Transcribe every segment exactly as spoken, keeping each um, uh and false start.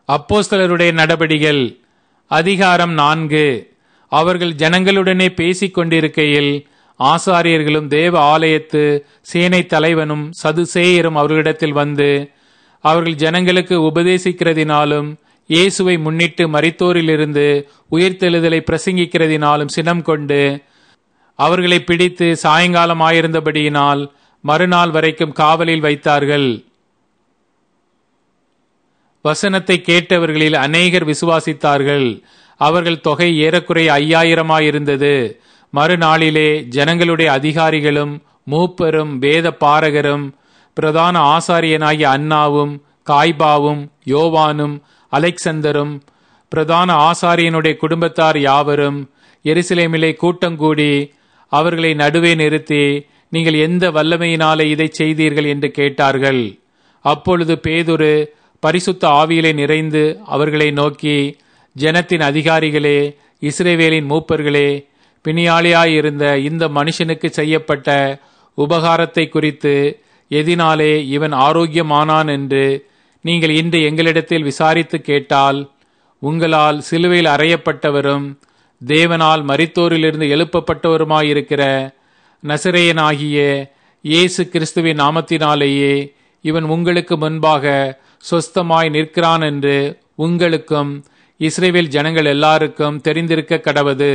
அப்போஸ்தலருடைய நடபடிகள் அதிகாரம் நான்கு. அவர்கள் ஜனங்களுடனே பேசிக் கொண்டிருக்கையில் ஆசாரியர்களும் தேவ ஆலயத்து சேனை தலைவனும் சதுசேயரும் அவர்களிடத்தில் வந்து, அவர்கள் ஜனங்களுக்கு உபதேசிக்கிறதினாலும் இயேசுவை முன்னிட்டு மரித்தோரிலிருந்து உயிர்த்தெழுதலை பிரசங்கிக்கிறதினாலும் சினம் கொண்டு அவர்களை பிடித்து சாயங்காலமாயிருந்தபடியினால் மறுநாள் வரைக்கும் காவலில் வைத்தார்கள். வசனத்தை கேட்டவர்களில் அநேகர் விசுவாசித்தார்கள். அவர்கள் தொகை ஏறக்குறைய ஐயாயிரமாயிருந்தது. மறுநாளிலே ஜனங்களுடைய அதிகாரிகளும் மூப்பரும் வேத பாரகரும் பிரதான ஆசாரியனாகிய அன்னாவும் காய்பாவும் யோவானும் அலெக்சந்தரும் பிரதான ஆசாரியனுடைய குடும்பத்தார் யாவரும் எருசலேமிலே கூட்டங்கூடி அவர்களை நடுவே நிறுத்தி, நீங்கள் எந்த வல்லமையினாலே இதை செய்தீர்கள் என்று கேட்டார்கள். அப்பொழுது பேதுரு பரிசுத்த ஆவியிலே நிறைந்து அவர்களை நோக்கி, ஜனத்தின் அதிகாரிகளே, இஸ்ரவேலின் மூப்பர்களே, பிணியாளியாயிருந்த இந்த மனுஷனுக்கு செய்யப்பட்ட உபகாரத்தை குறித்து எதினாலே இவன் ஆரோக்கியமானான் என்று நீங்கள் இன்று எங்களிடத்தில் விசாரித்து கேட்டால், உங்களால் சிலுவையில் அறையப்பட்டவரும் தேவனால் மரித்தோரிலிருந்து எழுப்பப்பட்டவருமாயிருக்கிற நசரேயனாகிய இயேசு கிறிஸ்துவின் நாமத்தினாலேயே இவன் உங்களுக்கு முன்பாக சொஸ்தமாய் நிற்கிறான் என்று உங்களுக்கும் இஸ்ரவேல் ஜனங்கள் எல்லாருக்கும் தெரிந்திருக்க கடவது.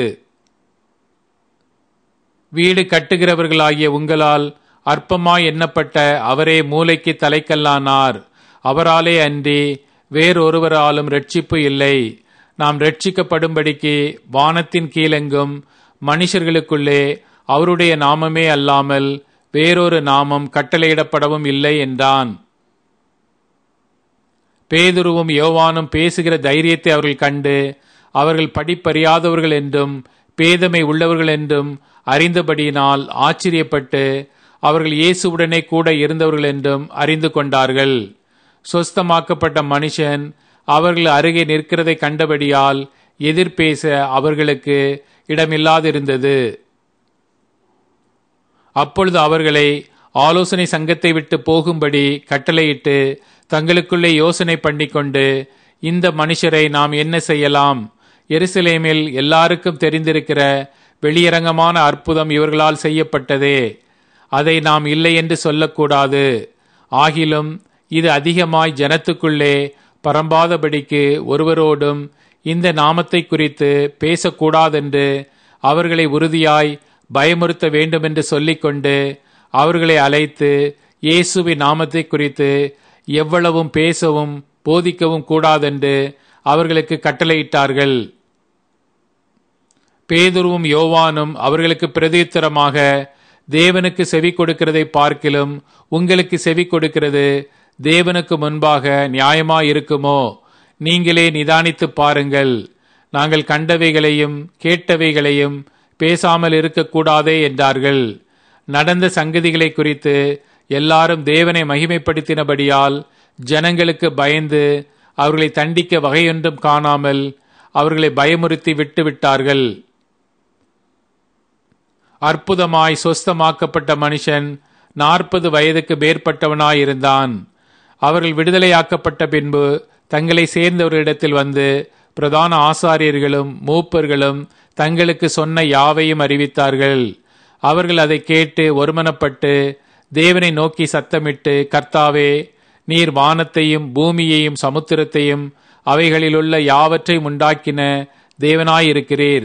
வீடு கட்டுகிறவர்களாகிய உங்களால் அற்பமாய் எண்ணப்பட்ட அவரே மூலைக்கு தலைக்கல்லானார். அவராலே அன்றி வேறொருவராலும் இரட்சிப்பு இல்லை. நாம் இரட்சிக்கப்படும்படிக்கு வானத்தின் கீழெங்கும் மனுஷர்களுக்குள்ளே அவருடைய நாமமே அல்லாமல் வேறொரு நாமம் கட்டளையிடப்படவும் இல்லை என்றான். பேதுருவும் யோவானும் பேசுகிற தைரியத்தை அவர்கள் கண்டு, அவர்கள் படிப்பறியாதவர்கள் என்றும் பேதமை உள்ளவர்கள் என்றும் அறிந்தபடியினால் ஆச்சரியப்பட்டு, அவர்கள் இயேசுவுடனே கூட இருந்தவர்கள் என்றும் அறிந்து கொண்டார்கள். சொஸ்தமாக்கப்பட்ட மனுஷன் அவர்கள் அருகே நிற்கிறதை கண்டபடியால் எதிர்பேச அவர்களுக்கு இடமில்லாதிருந்தது. அப்பொழுது அவர்களை ஆலோசனை சங்கத்தை விட்டு போகும்படி கட்டளையிட்டு தங்களுக்குள்ளே யோசனை பண்ணிக்கொண்டு, இந்த மனுஷரை நாம் என்ன செய்யலாம்? எருசலேமில் எல்லாருக்கும் தெரிந்திருக்கிற வெளியரங்கமான அற்புதம் இவர்களால் செய்யப்பட்டதே. அதை நாம் இல்லை என்று சொல்லக்கூடாது. ஆகிலும் இது அதிகமாய் ஜனத்துக்குள்ளே பரம்பாதபடிக்கு ஒருவரோடும் இந்த நாமத்தை குறித்து பேசக்கூடாதென்று அவர்களை உறுதியாய் பயமுறுத்த வேண்டுமென்று சொல்லிக்கொண்டு அவர்களை அழைத்து இயேசுவின் நாமத்தை குறித்து எவ்வளவும் பேசவும் போதிக்கவும் கூடாதென்று அவர்களுக்கு கட்டளையிட்டார்கள். பேதுருவும் யோவானும் அவர்களுக்கு பிரதியுத்தரமாக, தேவனுக்கு செவி கொடுக்கிறதை பார்க்கிலும் உங்களுக்கு செவி கொடுக்கிறது தேவனுக்கு முன்பாக நியாயமாயிருக்குமோ? நீங்களே நிதானித்து பாருங்கள். நாங்கள் கண்டவைகளையும் கேட்டவைகளையும் பேசாமல் இருக்கக்கூடாதே என்றார்கள். நடந்த சங்கதிகளை குறித்து எல்லாரும் தேவனை மகிமைப்படுத்தினபடியால் ஜனங்களுக்கு பயந்து அவர்களை தண்டிக்க வகையொன்றும் காணாமல் அவர்களை பயமுறுத்தி விட்டு விட்டார்கள். அற்புதமாய் சொஸ்தமாக்கப்பட்ட மனுஷன் நாற்பது வயதுக்கு மேற்பட்டவனாயிருந்தான். அவர்கள் விடுதலையாக்கப்பட்ட பின்பு தங்களை சேர்ந்தவர்களிடத்தில் வந்து பிரதான ஆசாரியர்களும் மூப்பர்களும் தங்களுக்கு சொன்ன யாவையும் அறிவித்தார்கள். அவர்கள் அதை கேட்டு ஒருமனப்பட்டு தேவனை நோக்கி சத்தமிட்டு, கர்த்தாவே, நீர் வானத்தையும் பூமியையும் சமுத்திரத்தையும் அவைகளிலுள்ள யாவற்றையும் உண்டாக்கின தேவனாயிருக்கிறீர்.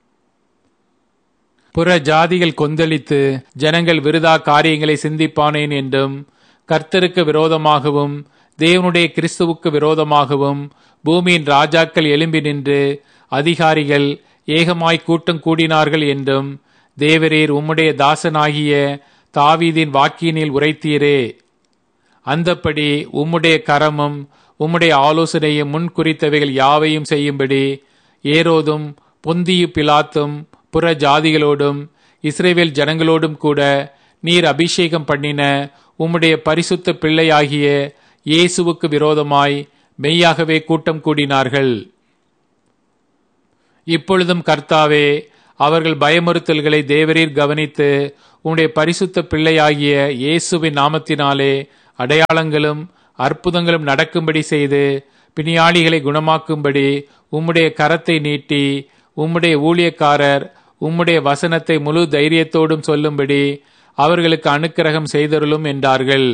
புற ஜாதிகள் கொந்தளித்து ஜனங்கள் விருதா காரியங்களை சிந்திப்பானேன் என்றும், கர்த்தருக்கு விரோதமாகவும் தேவனுடைய கிறிஸ்துவுக்கு விரோதமாகவும் பூமியின் ராஜாக்கள் எழும்பி நின்று அதிகாரிகள் ஏகமாய் கூட்டம் கூடினார்கள் என்றும் தேவரீர் உம்முடைய தாசனாகிய தாவீதின் வாக்கினில் உரைத்தீரே. அந்தப்படி உம்முடைய கரமும் உம்முடைய ஆலோசனையும் முன் குறித்தவைகள் யாவையும் செய்யும்படி ஏரோதும் பொந்தியு பிலாத்தும் புற ஜாதிகளோடும் இஸ்ரவேல் ஜனங்களோடும் கூட நீர் அபிஷேகம் பண்ணின உம்முடைய பரிசுத்த பிள்ளையாகிய இயேசுவுக்கு விரோதமாய் மெய்யாகவே கூட்டம் கூடினார்கள். இப்பொழுதும் கர்த்தாவே, அவர்கள் பயமுறுத்தல்களை தேவரீர் கவனித்து உம்முடைய பரிசுத்த பிள்ளையாகிய இயேசுவின் நாமத்தினாலே அடையாளங்களும் அற்புதங்களும் நடக்கும்படி செய்து பிணியாளிகளை குணமாக்கும்படி உம்முடைய கரத்தை நீட்டி உம்முடைய ஊழியக்காரர் உம்முடைய வசனத்தை முழு தைரியத்தோடும் சொல்லும்படி அவர்களுக்கு அனுக்கிரகம் செய்தருளும் என்றார்கள்.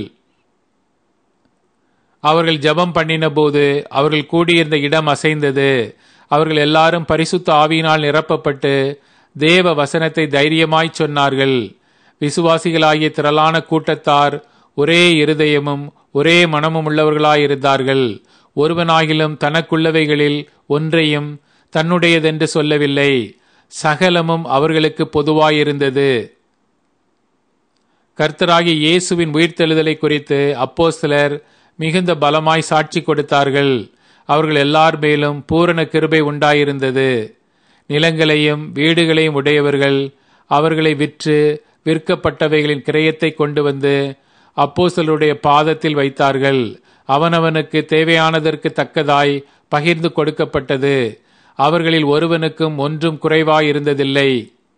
அவர்கள் ஜெபம் பண்ணின போது அவர்கள் கூடியிருந்த இடம் அசைந்தது. அவர்கள் எல்லாரும் பரிசுத்த ஆவியினால் நிரப்பப்பட்டு தேவ வசனத்தை தைரியமாய் சொன்னார்கள். விசுவாசிகளாகிய திரளான கூட்டத்தார் ஒரே இருதயமும் ஒரே மனமும் உள்ளவர்களாயிருந்தார்கள். ஒருவனாகிலும் தனக்குள்ளவைகளில் ஒன்றையும் தன்னுடையதென்று சொல்லவில்லை. சகலமும் அவர்களுக்கு பொதுவாயிருந்தது. கர்த்தராகிய இயேசுவின் உயிர்த்தெழுதலை குறித்து அப்போஸ்தலர் மிகுந்த பலமாய் சாட்சி கொடுத்தார்கள். அவர்கள் எல்லார் மேலும் பூரண கிருபை உண்டாயிருந்தது. நிலங்களையும் வீடுகளையும் உடையவர்கள் அவர்களை விற்று விற்கப்பட்டவைகளின் கிரயத்தை கொண்டு வந்து அப்போஸ்தலருடைய பாதத்தில் வைத்தார்கள். அவனவனுக்கு தேவையானதற்கு தக்கதாய் பகிர்ந்து கொடுக்கப்பட்டது. அவர்களில் ஒருவனுக்கும் ஒன்றும் குறைவாயிருந்ததில்லை.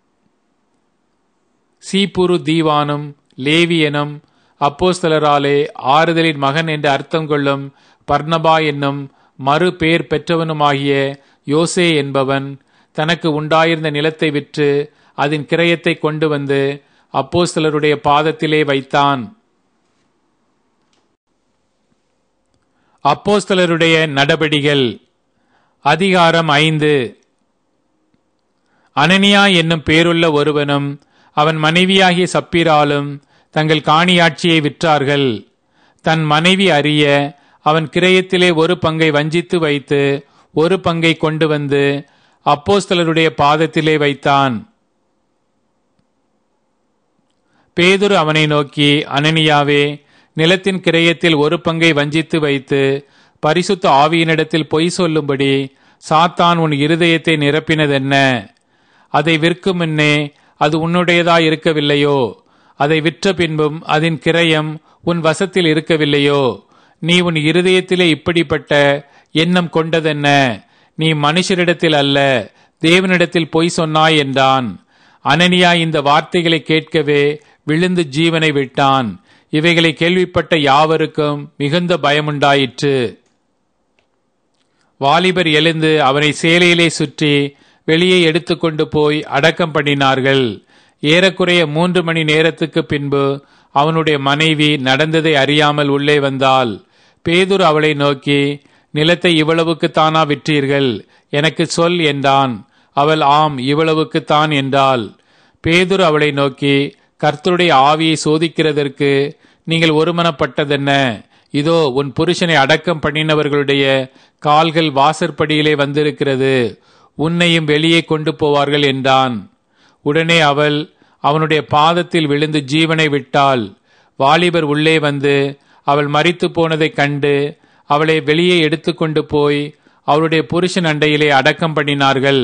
சீப்புரு தீவானும் லேவியனும் அப்போஸ்தலராலே ஆறுதலின் மகன் என்று அர்த்தம் கொள்ளும் பர்னபா என்னும் மறு பேர் பெற்றவனுமாகிய யோசே என்பவன் தனக்கு உண்டாயிருந்த நிலத்தை விற்று அதன் கிரயத்தை கொண்டு வந்து அப்போஸ்தலருடைய பாதத்திலே வைத்தான். அப்போஸ்தலருடைய நடபடிகள் அதிகாரம் ஐந்து. அனனியா என்னும் பேருள்ள ஒருவனும் அவன் மனைவியாகிய சப்பீராலும் தங்கள் காணியாட்சியை விற்றார்கள். தன் மனைவி அறிய அவன் கிரயத்திலே ஒரு பங்கை வஞ்சித்து வைத்து ஒரு பங்கை கொண்டு வந்து அப்போஸ்தலருடைய பாதத்திலே வைத்தான். பேதுரு அவனை நோக்கி, அனனியாவே, நிலத்தின் கிரயத்தில் ஒரு பங்கை வஞ்சித்து வைத்து பரிசுத்த ஆவியினிடத்தில் பொய் சொல்லும்படி சாத்தான் உன் இருதயத்தை நிரப்பினதென்ன? அதை விற்கும் முன்னே அது உன்னுடையதாய் இருக்கவில்லையோ? அதை விற்ற பின்பும் அதன் கிரயம் உன் வசத்தில் இருக்கவில்லையோ? நீ உன் இருதயத்திலே இப்படிப்பட்ட எண்ணம் கொண்டதென்ன? நீ மனுஷரிடத்தில் அல்ல, தேவனிடத்தில் பொய் சொன்னாய் என்றான். அனனியா இந்த வார்த்தைகளை கேட்கவே விழுந்து ஜீவனை விட்டான். இவைகளை கேள்விப்பட்ட யாவருக்கும் மிகுந்த பயமுண்டாயிற்று. வாலிபர் எழுந்து அவனை சேலையிலே சுற்றி வெளியே எடுத்துக்கொண்டு போய் அடக்கம் பண்ணினார்கள். ஏறக்குறைய மூன்று மணி நேரத்துக்கு பின்பு அவனுடைய மனைவி நடந்ததை அறியாமல் உள்ளே வந்தாள். பேதுரு அவளை நோக்கி, நிலத்தை இவ்வளவுக்கு தானா விற்றீர்கள்? எனக்கு சொல் என்றான். அவள் ஆம், இவ்வளவுக்கு தான் என்றாள். பேதுரு அவளை நோக்கி, கர்த்தருடைய ஆவியை சோதிக்கிறதற்கு நீங்கள் ஒருமனப்பட்டதென்ன? இதோ உன் புருஷனை அடக்கம் பண்ணினவர்களுடைய கால்கள் வாசற்படியிலே வந்திருக்கிறது, உன்னையும் வெளியே கொண்டு போவார்கள் என்றான். உடனே அவள் அவனுடைய பாதத்தில் விழுந்து ஜீவனை விட்டாள். வாலிபர் உள்ளே வந்து அவள் மரித்து போனதைக் கண்டு அவளை வெளியே எடுத்துக்கொண்டு போய் அவளுடைய புருஷன் அண்டையிலே அடக்கம் பண்ணினார்கள்.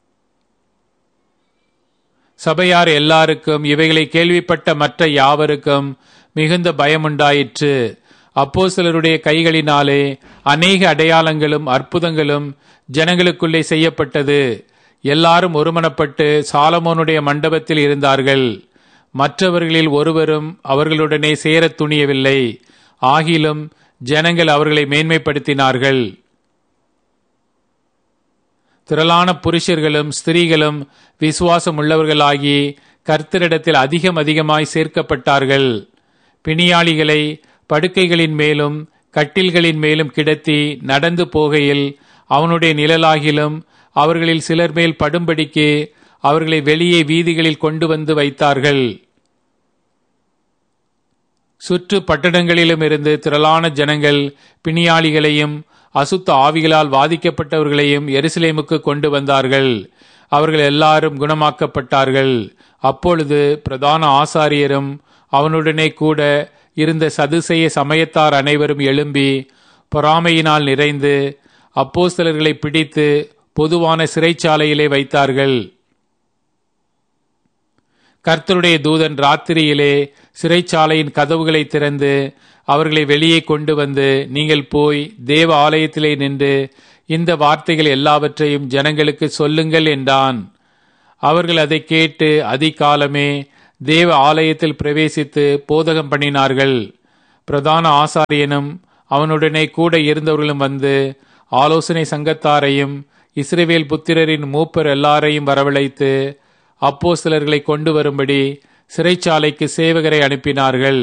சபையார் எல்லாருக்கும் இவைகளை கேள்விப்பட்ட மற்ற யாவருக்கும் மிகுந்த பயமுண்டாயிற்று. அப்போஸ்தலருடைய கைகளினாலே அநேக அடையாளங்களும் அற்புதங்களும் ஜனங்களுக்குள்ளே செய்யப்பட்டது. எல்லாரும் ஒருமனப்பட்டு சாலமோனுடைய மண்டபத்தில் இருந்தார்கள். மற்றவர்களில் ஒருவரும் அவர்களுடனே சேரத் துணியவில்லை. ஆகிலும் ஜனங்கள் அவர்களை மேன்மைப்படுத்தினார்கள். திரளான புருஷர்களும் ஸ்திரீகளும் விசுவாசம் உள்ளவர்களாகி கர்த்தரிடத்தில் அதிகம் அதிகமாய் சேர்க்கப்பட்டார்கள். பிணியாளிகளை படுக்கைகளின் மேலும் கட்டில்களின் மேலும் கிடத்தி நடந்து போகையில் அவனுடைய நிழலாகிலும் அவர்களில் சிலர் மேல் படும்படிக்கு அவர்களை வெளியே வீதிகளில் கொண்டு வந்து வைத்தார்கள். சுற்று பட்டணங்களிலும் இருந்து திரளான ஜனங்கள் பிணியாளிகளையும் அசுத்த ஆவிகளால் வாதிக்கப்பட்டவர்களையும் எருசலேமுக்கு கொண்டு வந்தார்கள். அவர்கள் எல்லாரும் குணமாக்கப்பட்டார்கள். அப்பொழுது பிரதான ஆசாரியரும் அவனுடனே கூட இருந்த சதுசேய சமயத்தார் அனைவரும் எழும்பி பொறாமையினால் நிறைந்து அப்போஸ்தலர்களை பிடித்து பொதுவான சிறைச்சாலையிலே வைத்தார்கள். கர்த்தருடைய தூதன் ராத்திரியிலே சிறைச்சாலையின் கதவுகளை திறந்து அவர்களை வெளியே கொண்டு வந்து, நீங்கள் போய் தேவ ஆலயத்திலே நின்று இந்த வார்த்தைகள் எல்லாவற்றையும் ஜனங்களுக்கு சொல்லுங்கள் என்றான். அவர்கள் அதை கேட்டு அதிகாலமே தேவ ஆலயத்தில் பிரவேசித்து போதகம் பண்ணினார்கள். பிரதான ஆசாரியனும் அவனுடனே கூட இருந்தவர்களும் வந்து ஆலோசனை சங்கத்தாரையும் இஸ்ரவேல் புத்திரரின் மூப்பர் எல்லாரையும் வரவழைத்து அப்போஸ்தலர்களை கொண்டு வரும்படி சிறைச்சாலைக்கு சேவகரை அனுப்பினார்கள்.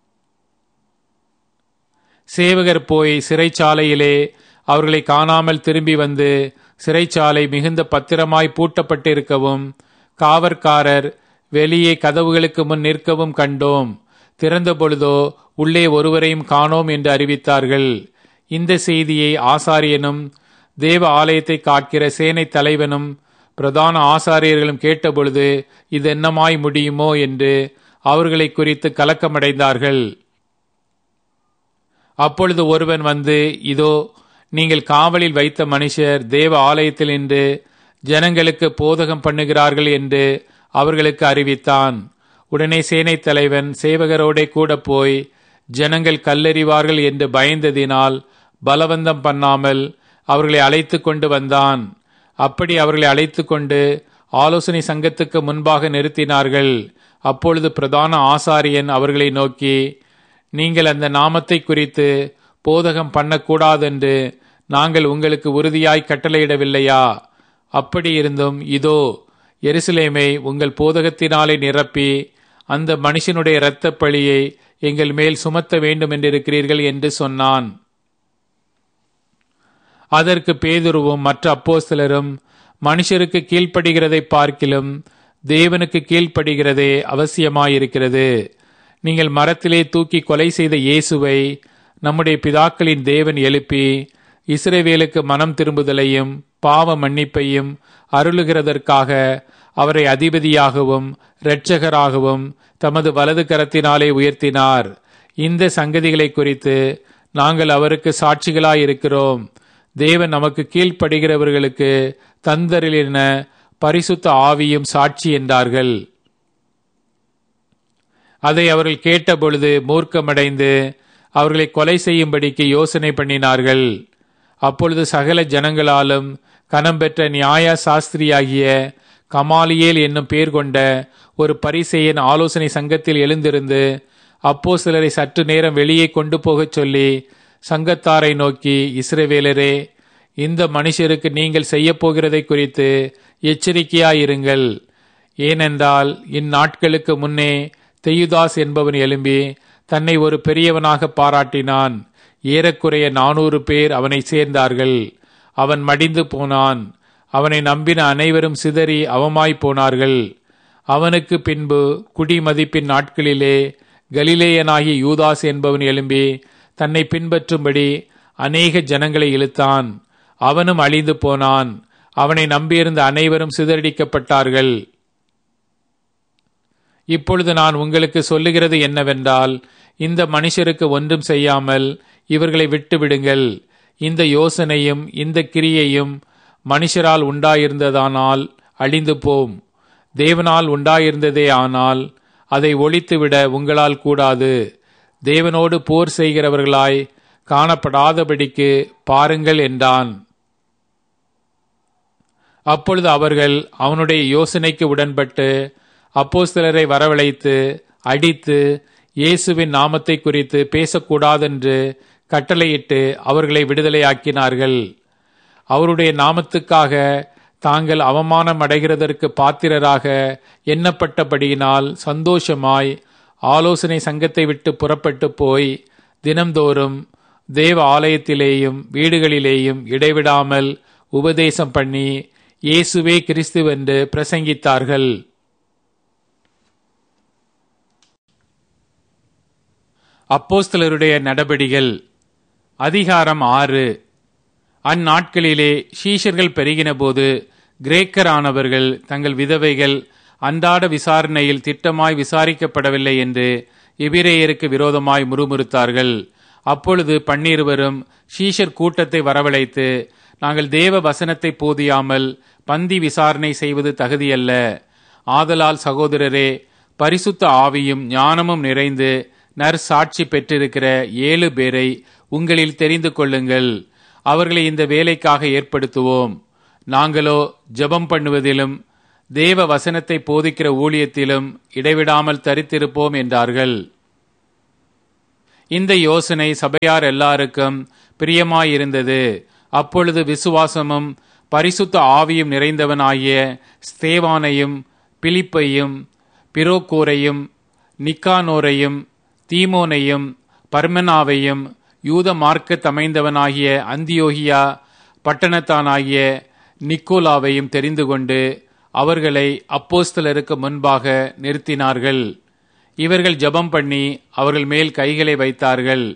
சேவகர் போய் சிறைச்சாலையிலே அவர்களை காணாமல் திரும்பி வந்து சிறைச்சாலை மிகுந்த பத்திரமாய் பூட்டப்பட்டிருக்கவும் காவற்காரர் வெளியே கதவுகளுக்கு முன் நிற்கவும் கண்டோம். திறந்த பொழுதோ உள்ளே ஒருவரையும் காணோம் என்று அறிவித்தார்கள். இந்த செய்தியை ஆசாரியனும் தேவ ஆலயத்தை காக்கிற சேனை தலைவனும் பிரதான ஆசாரியர்களும் கேட்டபொழுது இது என்னமாய் முடியுமோ என்று அவர்களை குறித்து கலக்கமடைந்தார்கள். அப்பொழுது ஒருவன் வந்து, இதோ நீங்கள் காவலில் வைத்த மனுஷர் தேவ ஆலயத்தில் நின்று ஜனங்களுக்கு போதகம் பண்ணுகிறார்கள் என்று அவர்களுக்கு அறிவித்தான். உடனே சேனை தலைவன் சேவகரோடே கூட போய் ஜனங்கள் கல்லெறிவார்கள் என்று பயந்ததினால் பலவந்தம் பண்ணாமல் அவர்களை அழைத்து கொண்டு வந்தான். அப்படி அவர்களை அழைத்து கொண்டு ஆலோசனை சங்கத்துக்கு முன்பாக நிறுத்தினார்கள். அப்பொழுது பிரதான ஆசாரியன் அவர்களை நோக்கி, நீங்கள் அந்த நாமத்தை குறித்து போதகம் பண்ணக்கூடாதென்று நாங்கள் உங்களுக்கு உறுதியாய் கட்டளையிடவில்லையா? அப்படி இருந்தும் இதோ எருசலேமை உங்கள் போதகத்தினாலே நிரப்பி அந்த மனுஷனுடைய இரத்தப் பழியை எங்கள் மேல் சுமத்த வேண்டும் என்றிருக்கிறீர்கள் என்று சொன்னான். அதற்கு பேதுருவும் மற்ற அப்போஸ்தலரும், மனுஷருக்கு கீழ்ப்படுகிறதை பார்க்கிலும் தேவனுக்கு கீழ்ப்படுகிறதே அவசியமாயிருக்கிறது. நீங்கள் மரத்திலே தூக்கி கொலை செய்த இயேசுவை நம்முடைய பிதாக்களின் தேவன் எழுப்பி இஸ்ரவேலுக்கு மனம் திரும்புதலையும் பாவ மன்னிப்பையும் அருளுகிறதற்காக அவரை அதிபதியாகவும் இரட்சகராகவும் தமது வலது கரத்தினாலே உயர்த்தினார். இந்த சங்கதிகளை குறித்து நாங்கள் அவருக்கு சாட்சிகளாயிருக்கிறோம். தேவன் நமக்கு கீழ்ப்படுகிறவர்களுக்கு தந்தரிலின பரிசுத்த ஆவியும் சாட்சி என்றார்கள். அதை அவர்கள் கேட்டபொழுது மூர்க்கமடைந்து அவர்களை கொலை செய்யும்படிக்கு யோசனை பண்ணினார்கள். அப்பொழுது சகல ஜனங்களாலும் கனம் பெற்ற நியாய சாஸ்திரியாகிய கமாலியேல் என்னும் பேர் கொண்ட ஒரு பரிசேயன் ஆலோசனை சங்கத்தில் எழுந்திருந்து அப்போஸ்தலரை சற்று நேரம் வெளியே கொண்டு போகச் சொல்லி சங்கத்தாரை நோக்கி, இஸ்ரவேலரே, இந்த மனுஷருக்கு நீங்கள் செய்ய போகிறதை குறித்து எச்சரிக்கையாயிருங்கள். ஏனென்றால் இந்நாட்களுக்கு முன்னே தெயுதாஸ் என்பவன் எழும்பி தன்னை ஒரு பெரியவனாக பாராட்டினான். ஏறக்குறைய நானூறு பேர் அவனை சேர்ந்தார்கள். அவன் மடிந்து போனான். அவனை நம்பின அனைவரும் சிதறி அவமாய் போனார்கள். அவனுக்கு பின்பு குடிமதிப்பின் நாட்களிலே கலிலேயனாகிய யூதாஸ் என்பவன் எழும்பி தன்னை பின்பற்றும்படி அநேக ஜனங்களை இழுத்தான். அவனும் அழிந்து போனான். அவனை நம்பியிருந்த அனைவரும் சிதறடிக்கப்பட்டார்கள். இப்பொழுது நான் உங்களுக்கு சொல்லுகிறது என்னவென்றால், இந்த மனுஷருக்கு ஒன்றும் செய்யாமல் இவர்களை விட்டு விடுங்கள். இந்த யோசனையும் இந்த கிரியையும் மனுஷரால் உண்டாயிருந்ததானால் அழிந்து போம். தேவனால் உண்டாயிருந்ததே ஆனால் அதை ஒழித்துவிட உங்களால் கூடாது. தேவனோடு போர் செய்கிறவர்களாய் காணப்படாதபடிக்கு பாருங்கள் என்றான். அப்பொழுது அவர்கள் அவனுடைய யோசனைக்கு உடன்பட்டு அப்போஸ்தலரை வரவழைத்து அடித்து இயேசுவின் நாமத்தை குறித்து பேசக்கூடாதென்று கட்டளையிட்டு அவர்களை விடுதலையாக்கினார்கள். அவருடைய நாமத்துக்காக தாங்கள் அவமானம் அடைகிறதற்கு பாத்திரராக எண்ணப்பட்டபடியினால் சந்தோஷமாய் ஆலோசனை சங்கத்தை விட்டு புறப்பட்டு போய் தினம்தோறும் தேவ ஆலயத்திலேயும் வீடுகளிலேயும் இடைவிடாமல் உபதேசம் பண்ணி இயேசுவே கிறிஸ்துவென்று பிரசங்கித்தார்கள். அப்போஸ்தலருடைய நடபடிகள் அதிகாரம் ஆறு. அந்நாட்களிலே சீஷர்கள் பெருகின போது கிரேக்கரானவர்கள் தங்கள் விதவைகள் அன்றாட விசாரணையில் திட்டமாய் விசாரிக்கப்படவில்லை என்று எபிரேயருக்கு விரோதமாய் முறுமுறுத்தார்கள். அப்பொழுது பன்னிருவரும் சீஷர் கூட்டத்தை வரவழைத்து, நாங்கள் தேவ வசனத்தை போதியாமல் பந்தி விசாரணை செய்வது தகுதியல்ல. ஆதலால் சகோதரரே, பரிசுத்த ஆவியும் ஞானமும் நிறைந்து நற்சாட்சி பெற்றிருக்கிற ஏழு பேரை உங்களில் தெரிந்து கொள்ளுங்கள். அவர்களை இந்த வேலைக்காக ஏற்படுத்துவோம். நாங்களோ ஜெபம் பண்ணுவதிலும் தேவ வசனத்தை போதிக்கிற ஊழியத்திலும் இடைவிடாமல் தரித்திருப்போம் என்றார்கள். இந்த யோசனை சபையார் எல்லாருக்கும் பிரியமாயிருந்தது. அப்பொழுது விசுவாசமும் பரிசுத்த ஆவியும் நிறைந்தவனாகிய ஸ்தேவானையும் பிலிப்பையும் பிரோகோரையும் நிக்கானோரையும் தீமோனையும் பர்மெனாவையும் யூத மார்க்க தமைந்தவனாகிய அந்தியோகியா பட்டணத்தானாகிய நிக்கோலாவையும் தெரிந்து கொண்டு அவர்களை அப்போஸ்தலருக்கு முன்பாக நிறுத்தினார்கள். இவர்கள் ஜெபம் பண்ணி அவர்கள் மேல் கைகளை வைத்தார்கள்.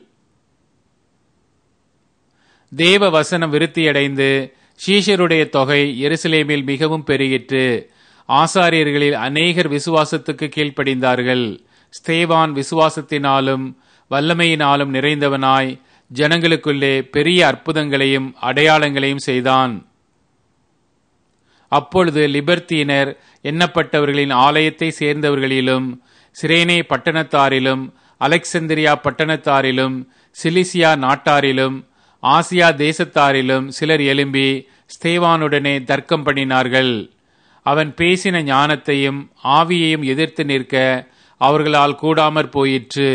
தேவ வசனம் விருத்தியடைந்து சீஷருடைய தொகை எருசலேமில் மிகவும் பெருகிற்று. ஆசாரியர்களில் அநேகர் விசுவாசத்துக்கு கீழ்ப்படிந்தார்கள். ஸ்தேவான் விசுவாசத்தினாலும் வல்லமையினாலும் நிறைந்தவனாய் ஜனங்களுக்குள்ளே பெரிய அற்புதங்களையும் அடையாளங்களையும் செய்தான். அப்பொழுது லிபர்த்தீனர் எண்ணப்பட்டவர்களின் ஆலயத்தை சேர்ந்தவர்களிலும் சிரேனே பட்டணத்தாரிலும் அலெக்சந்திரியா பட்டணத்தாரிலும் சிலிசியா நாட்டாரிலும் ஆசியா தேசத்தாரிலும் சிலர் எழும்பி ஸ்தேவானுடனே தர்க்கம் பண்ணினார்கள். அவன் பேசின ஞானத்தையும் ஆவியையும் எதிர்த்து நிற்க அவர்களால் கூடாமற் போயிற்று.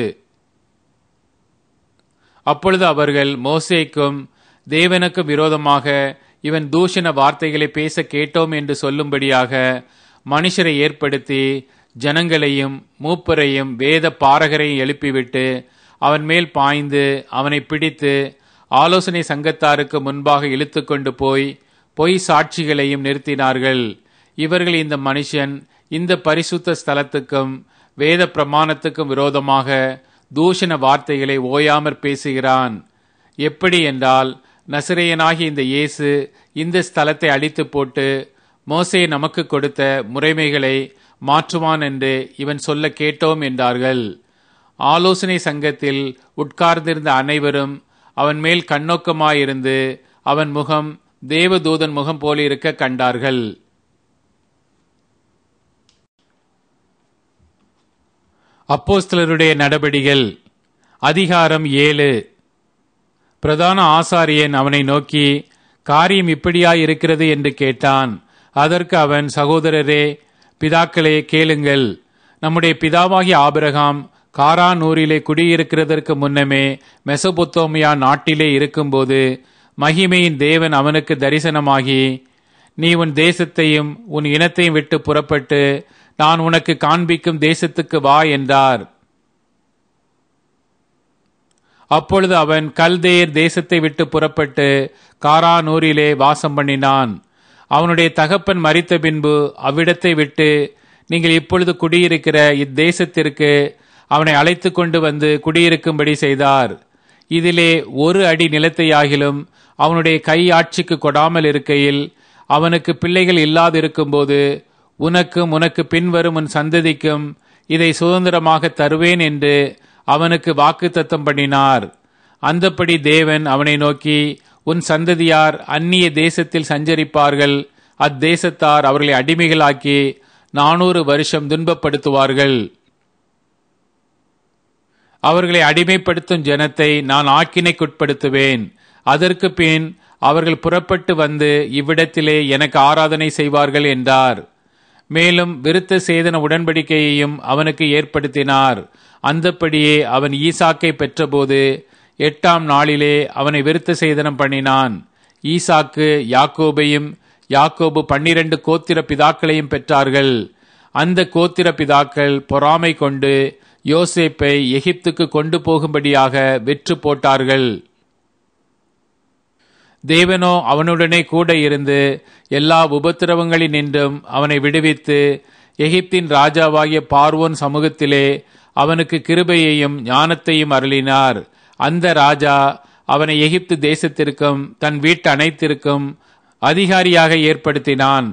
அப்பொழுது அவர்கள் மோசேக்கும் தேவனுக்கும் விரோதமாக இவன் தூஷண வார்த்தைகளை பேச கேட்டோம் என்று சொல்லும்படியாக மனுஷரை ஏற்படுத்தி ஜனங்களையும் மூப்பரையும் வேத பாரகரையும் எழுப்பிவிட்டு அவன் மேல் பாய்ந்து அவனை பிடித்து ஆலோசனை சங்கத்தாருக்கு முன்பாக இழுத்து கொண்டு போய் பொய் சாட்சிகளையும் நிறுத்தினார்கள். இவர்கள் இந்த மனுஷன் இந்த பரிசுத்த ஸ்தலத்துக்கும் வேத பிரமாணத்துக்கும் விரோதமாக தூஷண வார்த்தைகளை ஓயாமற் பேசுகிறான். எப்படி என்றால், நசரேயனாகி இந்த இயேசு இந்த ஸ்தலத்தை அழித்து போட்டு மோசே நமக்கு கொடுத்த முறைமைகளை மாற்றுவான் என்று இவன் சொல்ல கேட்டோம் என்றார்கள். ஆலோசனை சங்கத்தில் உட்கார்ந்திருந்த அனைவரும் அவன் மேல் கண்ணோக்கமாயிருந்து அவன் முகம் தேவதூதன் முகம் போலிருக்க கண்டார்கள். அப்போஸ்தலருடைய நடபடிகள் அதிகாரம் ஏழு. பிரதான ஆசாரியன் அவனை நோக்கி, காரியம் இப்படியாயிருக்கிறது என்று கேட்டான். அதற்கு அவன், சகோதரரே, பிதாக்களே, கேளுங்கள். நம்முடைய பிதாவாகிய ஆபிரகாம் காரானூரிலே குடியிருக்கிறதற்கு முன்னமே மெசொப்பொத்தோமியா நாட்டிலே இருக்கும்போது மகிமையின் தேவன் அவனுக்கு தரிசனமாகி, நீ உன் தேசத்தையும் உன் இனத்தையும் விட்டு புறப்பட்டு நான் உனக்கு காண்பிக்கும் தேசத்துக்கு வா என்றார். அப்பொழுது அவன் கல்தேயர் தேசத்தை விட்டு புறப்பட்டு காரானூரிலே வாசம் பண்ணினான். அவனுடைய தகப்பன் மரித்த பின்பு அவ்விடத்தை விட்டு, நீங்கள் இப்பொழுது குடியிருக்கிற இத்தேசத்திற்கு அவனை அழைத்து கொண்டு வந்து குடியிருக்கும்படி செய்தார். இதிலே ஒரு அடி நிலத்தையாகிலும் அவனுடைய கை ஆட்சிக்கு கொடாமல் இருக்கையில், அவனுக்கு பிள்ளைகள் இல்லாதிருக்கும்போது உனக்கும் உனக்கு பின்வரும் உன் சந்ததிக்கும் இதை சுதந்திரமாக தருவேன் என்று அவனுக்கு வாக்குத்தத்தம் பண்ணினார். அந்தப்படி தேவன் அவனை நோக்கி, உன் சந்ததியார் அந்நிய தேசத்தில் சஞ்சரிப்பார்கள். அத்தேசத்தார் அவர்களை அடிமைகளாக்கி நானூறு வருஷம் துன்பப்படுத்துவார்கள். அவர்களை அடிமைப்படுத்தும் ஜனத்தை நான் ஆக்கினைக்குட்படுத்துவேன். அதற்கு பின் அவர்கள் புறப்பட்டு வந்து இவ்விடத்திலே எனக்கு ஆராதனை செய்வார்கள் என்றார். மேலும் விருத்த சேதன உடன்படிக்கையையும் அவனுக்கு ஏற்படுத்தினார். அந்தப்படியே அவன் ஈசாக்கை பெற்றபோது எட்டாம் நாளிலே அவனை விருத்த சேதனம் பண்ணினான். ஈசாக்கு யாக்கோபையும் யாக்கோபு பன்னிரண்டு கோத்திர பிதாக்களையும் பெற்றார்கள். அந்த கோத்திர பிதாக்கள் பொறாமை கொண்டு யோசேப்பை எகிப்துக்கு கொண்டு போகும்படியாக வெற்று போட்டார்கள். தேவனோ அவனுடனே கூட இருந்து எல்லா உபத்திரவங்களினின்றும் அவனை விடுவித்து எகிப்தின் ராஜாவாகிய பார்வோன் சமூகத்திலே அவனுக்கு கிருபையையும் ஞானத்தையும் அருளினார். அந்த ராஜா அவனை எகிப்து தேசத்திற்கும் தன் வீட்டு அனைத்திற்கும் அதிகாரியாக ஏற்படுத்தினான்.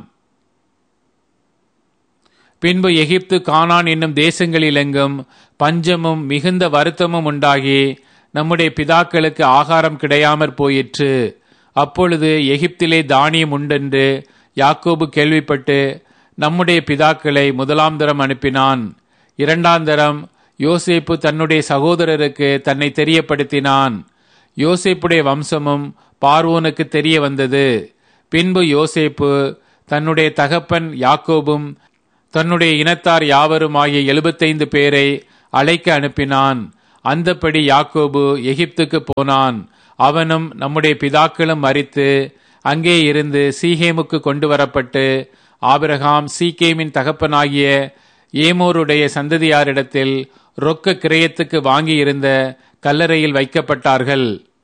பின்பு எகிப்து கானான் என்னும் தேசங்களிலெங்கும் பஞ்சமும் மிகுந்த வருத்தமும் உண்டாகி நம்முடைய பிதாக்களுக்கு ஆகாரம் கிடையாமற் போயிற்று. அப்பொழுது எகிப்திலே தானியம் உண்டென்று யாக்கோபு கேள்விப்பட்டு நம்முடைய பிதாக்களை முதலாம் தரம் அனுப்பினான். இரண்டாம் தரம் யோசேப்பு தன்னுடைய சகோதரருக்கு தன்னை தெரியப்படுத்தினான். யோசேப்புடைய வம்சமும் பார்வோனுக்கு தெரிய வந்தது. பின்பு யோசேப்பு தன்னுடைய தகப்பன் யாக்கோபும் தன்னுடைய இனத்தார் யாவரும் ஆகிய எழுபத்தைந்து பேரை அழைக்க அனுப்பினான். அந்தப்படி யாக்கோபு எகிப்துக்கு போனான். அவனும் நம்முடைய பிதாக்களும் மரித்து அங்கே இருந்து சீகேமுக்கு கொண்டு வரப்பட்டு ஆபிரகாம் சீகேமின் தகப்பனாகிய ஏமோருடைய சந்ததியாரிடத்தில் ரொக்க கிரயத்துக்கு வாங்கியிருந்த கல்லறையில் வைக்கப்பட்டார்கள்.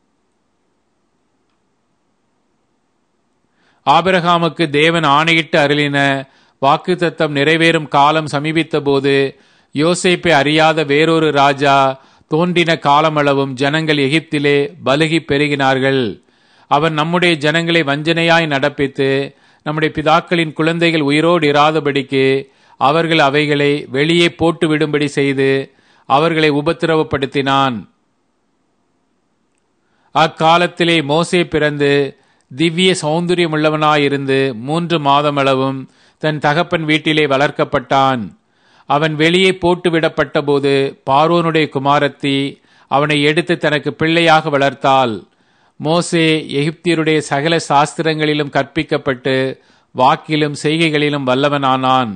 ஆபிரகாமுக்கு தேவன் ஆணையிட்டு அருளின வாக்குத்தத்தம் நிறைவேறும் காலம் சமீபித்த போது யோசேப்பை அறியாத வேறொரு ராஜா தோன்றின காலமளவும் ஜனங்கள் எகிப்திலே பலுகி பெருகினார்கள். அவன் நம்முடைய ஜனங்களை வஞ்சனையாய் நடப்பித்து நம்முடைய பிதாக்களின் குழந்தைகள் உயிரோடு இராதபடிக்கு அவர்கள் அவைகளை வெளியே போட்டு விடும்படி செய்து அவர்களை உபத்திரவப்படுத்தினான். அக்காலத்திலே மோசே பிறந்து திவ்ய சௌந்தரியமுள்ளவனாயிருந்து மூன்று மாதமளவும் தன் தகப்பன் வீட்டிலே வளர்க்கப்பட்டான். அவன் வெளியே போட்டு விடப்பட்ட போது பார்வோனுடைய குமாரத்தி அவனை எடுத்து தனக்கு பிள்ளையாக வளர்த்தாள். மோசே எகிப்தியருடைய சகல சாஸ்திரங்களிலும் கற்பிக்கப்பட்டு வாக்கிலும் செய்கைகளிலும் வல்லவனானான்.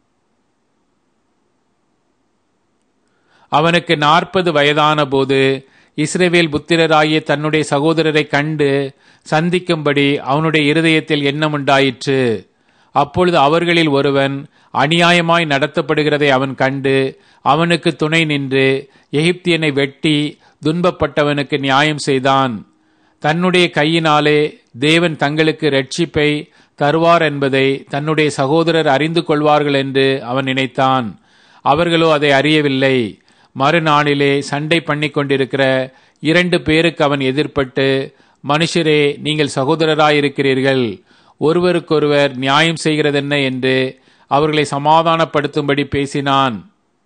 அவனுக்கு நாற்பது வயதான போது இஸ்ரவேல் புத்திரராகிய தன்னுடைய சகோதரரை கண்டு சந்திக்கும்படி அவனுடைய இருதயத்தில் எண்ணம் உண்டாயிற்று. அப்பொழுது அவர்களில் ஒருவன் அநியாயமாய் நடத்தப்படுகிறதை அவன் கண்டு அவனுக்கு துணை நின்று எகிப்தியனை வெட்டி துன்பப்பட்டவனுக்கு நியாயம் செய்தான். தன்னுடைய கையினாலே தேவன் தங்களுக்கு இரட்சிப்பை தருவார் என்பதை தன்னுடைய சகோதரர் அறிந்து கொள்வார்கள் என்று அவன் நினைத்தான். அவர்களோ அதை அறியவில்லை. மறுநாளிலே சண்டை பண்ணி கொண்டிருக்கிற இரண்டு பேருக்கு அவன் எதிர்பட்டு, மனுஷரே, நீங்கள் சகோதரராயிருக்கிறீர்கள், ஒருவருக்கொருவர் நியாயம் செய்கிறதென்ன என்று அவர்களை சமாதானப்படுத்தும்படி பேசினான்.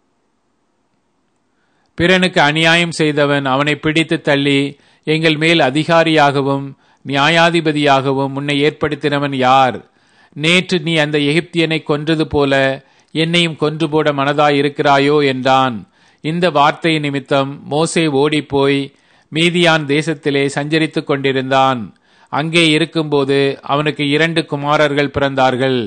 பிறனுக்கு அநியாயம் செய்தவன் அவனை பிடித்து தள்ளி, எங்கள் மேல் அதிகாரியாகவும் நியாயாதிபதியாகவும் உன்னை ஏற்படுத்தினவன் யார்? நேற்று நீ அந்த எகிப்தியனை கொன்றது போல என்னையும் கொன்று போட மனதாயிருக்கிறாயோ என்றான். இந்த வார்த்தை நிமித்தம் மோசே ஓடிப்போய் மீதியான் தேசத்திலே சஞ்சரித்துக் கொண்டிருந்தான். அங்கே இருக்கும்போது அவனுக்கு இரண்டு குமாரர்கள் பிறந்தார்கள்.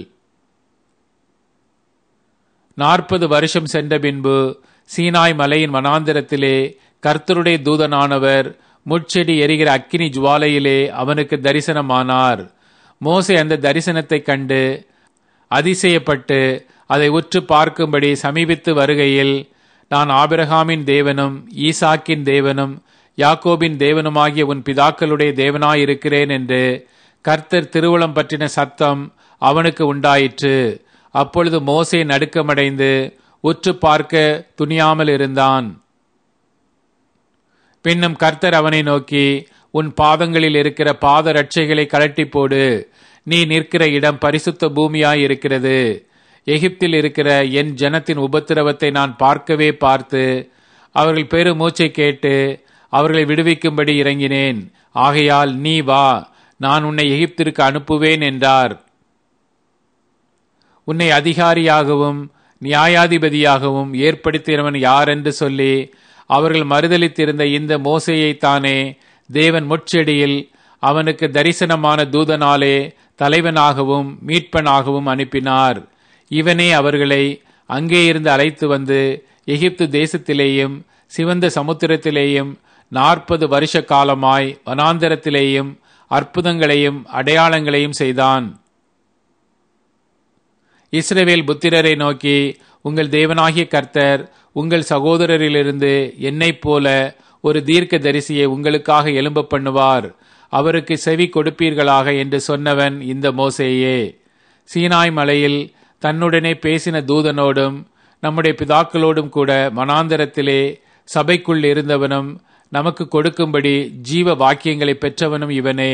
நாற்பது வருஷம் சென்ற பின்பு சீனாய் மலையின் வனாந்திரத்திலே கர்த்தருடைய தூதனானவர் முட்செடி எரிகிற அக்கினி ஜுவாலையிலே அவனுக்கு தரிசனமானார். மோசே அந்த தரிசனத்தை கண்டு அதிசயப்பட்டு அதை உற்று பார்க்கும்படி சமீபித்து வருகையில், நான் ஆபிரகாமின் தேவனும் ஈசாக்கின் தேவனும் யாக்கோபின் தேவனுமாகிய உன் பிதாக்களுடைய தேவனாயிருக்கிறேன் என்று கர்த்தர் திருவுளம் பற்றின சத்தம் அவனுக்கு உண்டாயிற்று. அப்பொழுது மோசே நடுக்கமடைந்து உற்று பார்க்க துணியாமல் இருந்தான். பின்னும் கர்த்தர் அவனை நோக்கி, உன் பாதங்களில் இருக்கிற பாத ரட்சைகளை கழட்டி போடு, நீ நிற்கிற இடம் பரிசுத்த பூமியாய் இருக்கிறது. எகிப்தில் இருக்கிற என் ஜனத்தின் உபத்திரவத்தை நான் பார்க்கவே பார்த்து அவர்கள் பெரு மூச்சை கேட்டு அவர்களை விடுவிக்கும்படி இறங்கினேன். ஆகையால் நீ வா, நான் உன்னை எகிப்திற்கு அனுப்புவேன் என்றார். உன்னை அதிகாரியாகவும் நியாயாதிபதியாகவும் ஏற்படுத்தினவன் யார் என்று சொல்லி அவர்கள் மறுதலித்திருந்த இந்த மோசேயைத்தானே தேவன் முட்செடியில் அவனுக்கு தரிசனமான தூதனாலே தலைவனாகவும் மீட்பனாகவும் அனுப்பினார். இவனே அவர்களை அங்கே இருந்து அழைத்து வந்து எகிப்து தேசத்திலேயும் சிவந்த சமுத்திரத்திலேயும் நாற்பது வருஷ காலமாய் வனாந்தரத்திலேயும் அற்புதங்களையும் அடையாளங்களையும் செய்தான். இஸ்ரவேல் புத்திரரை நோக்கி, உங்கள் தேவனாகிய கர்த்தர் உங்கள் சகோதரரிலிருந்து என்னைப் போல ஒரு தீர்க்க தரிசியை உங்களுக்காக எழும்ப பண்ணுவார், அவருக்கு செவி கொடுப்பீர்களாக என்று சொன்னவன் இந்த மோசேயே. சீனாய் மலையில் தன்னுடனே பேசின தூதனோடும் நம்முடைய பிதாக்களோடும் கூட வனாந்தரத்திலே சபைக்குள் இருந்தவனும் நமக்கு கொடுக்கும்படி ஜீவ வாக்கியங்களை பெற்றவனும் இவனே.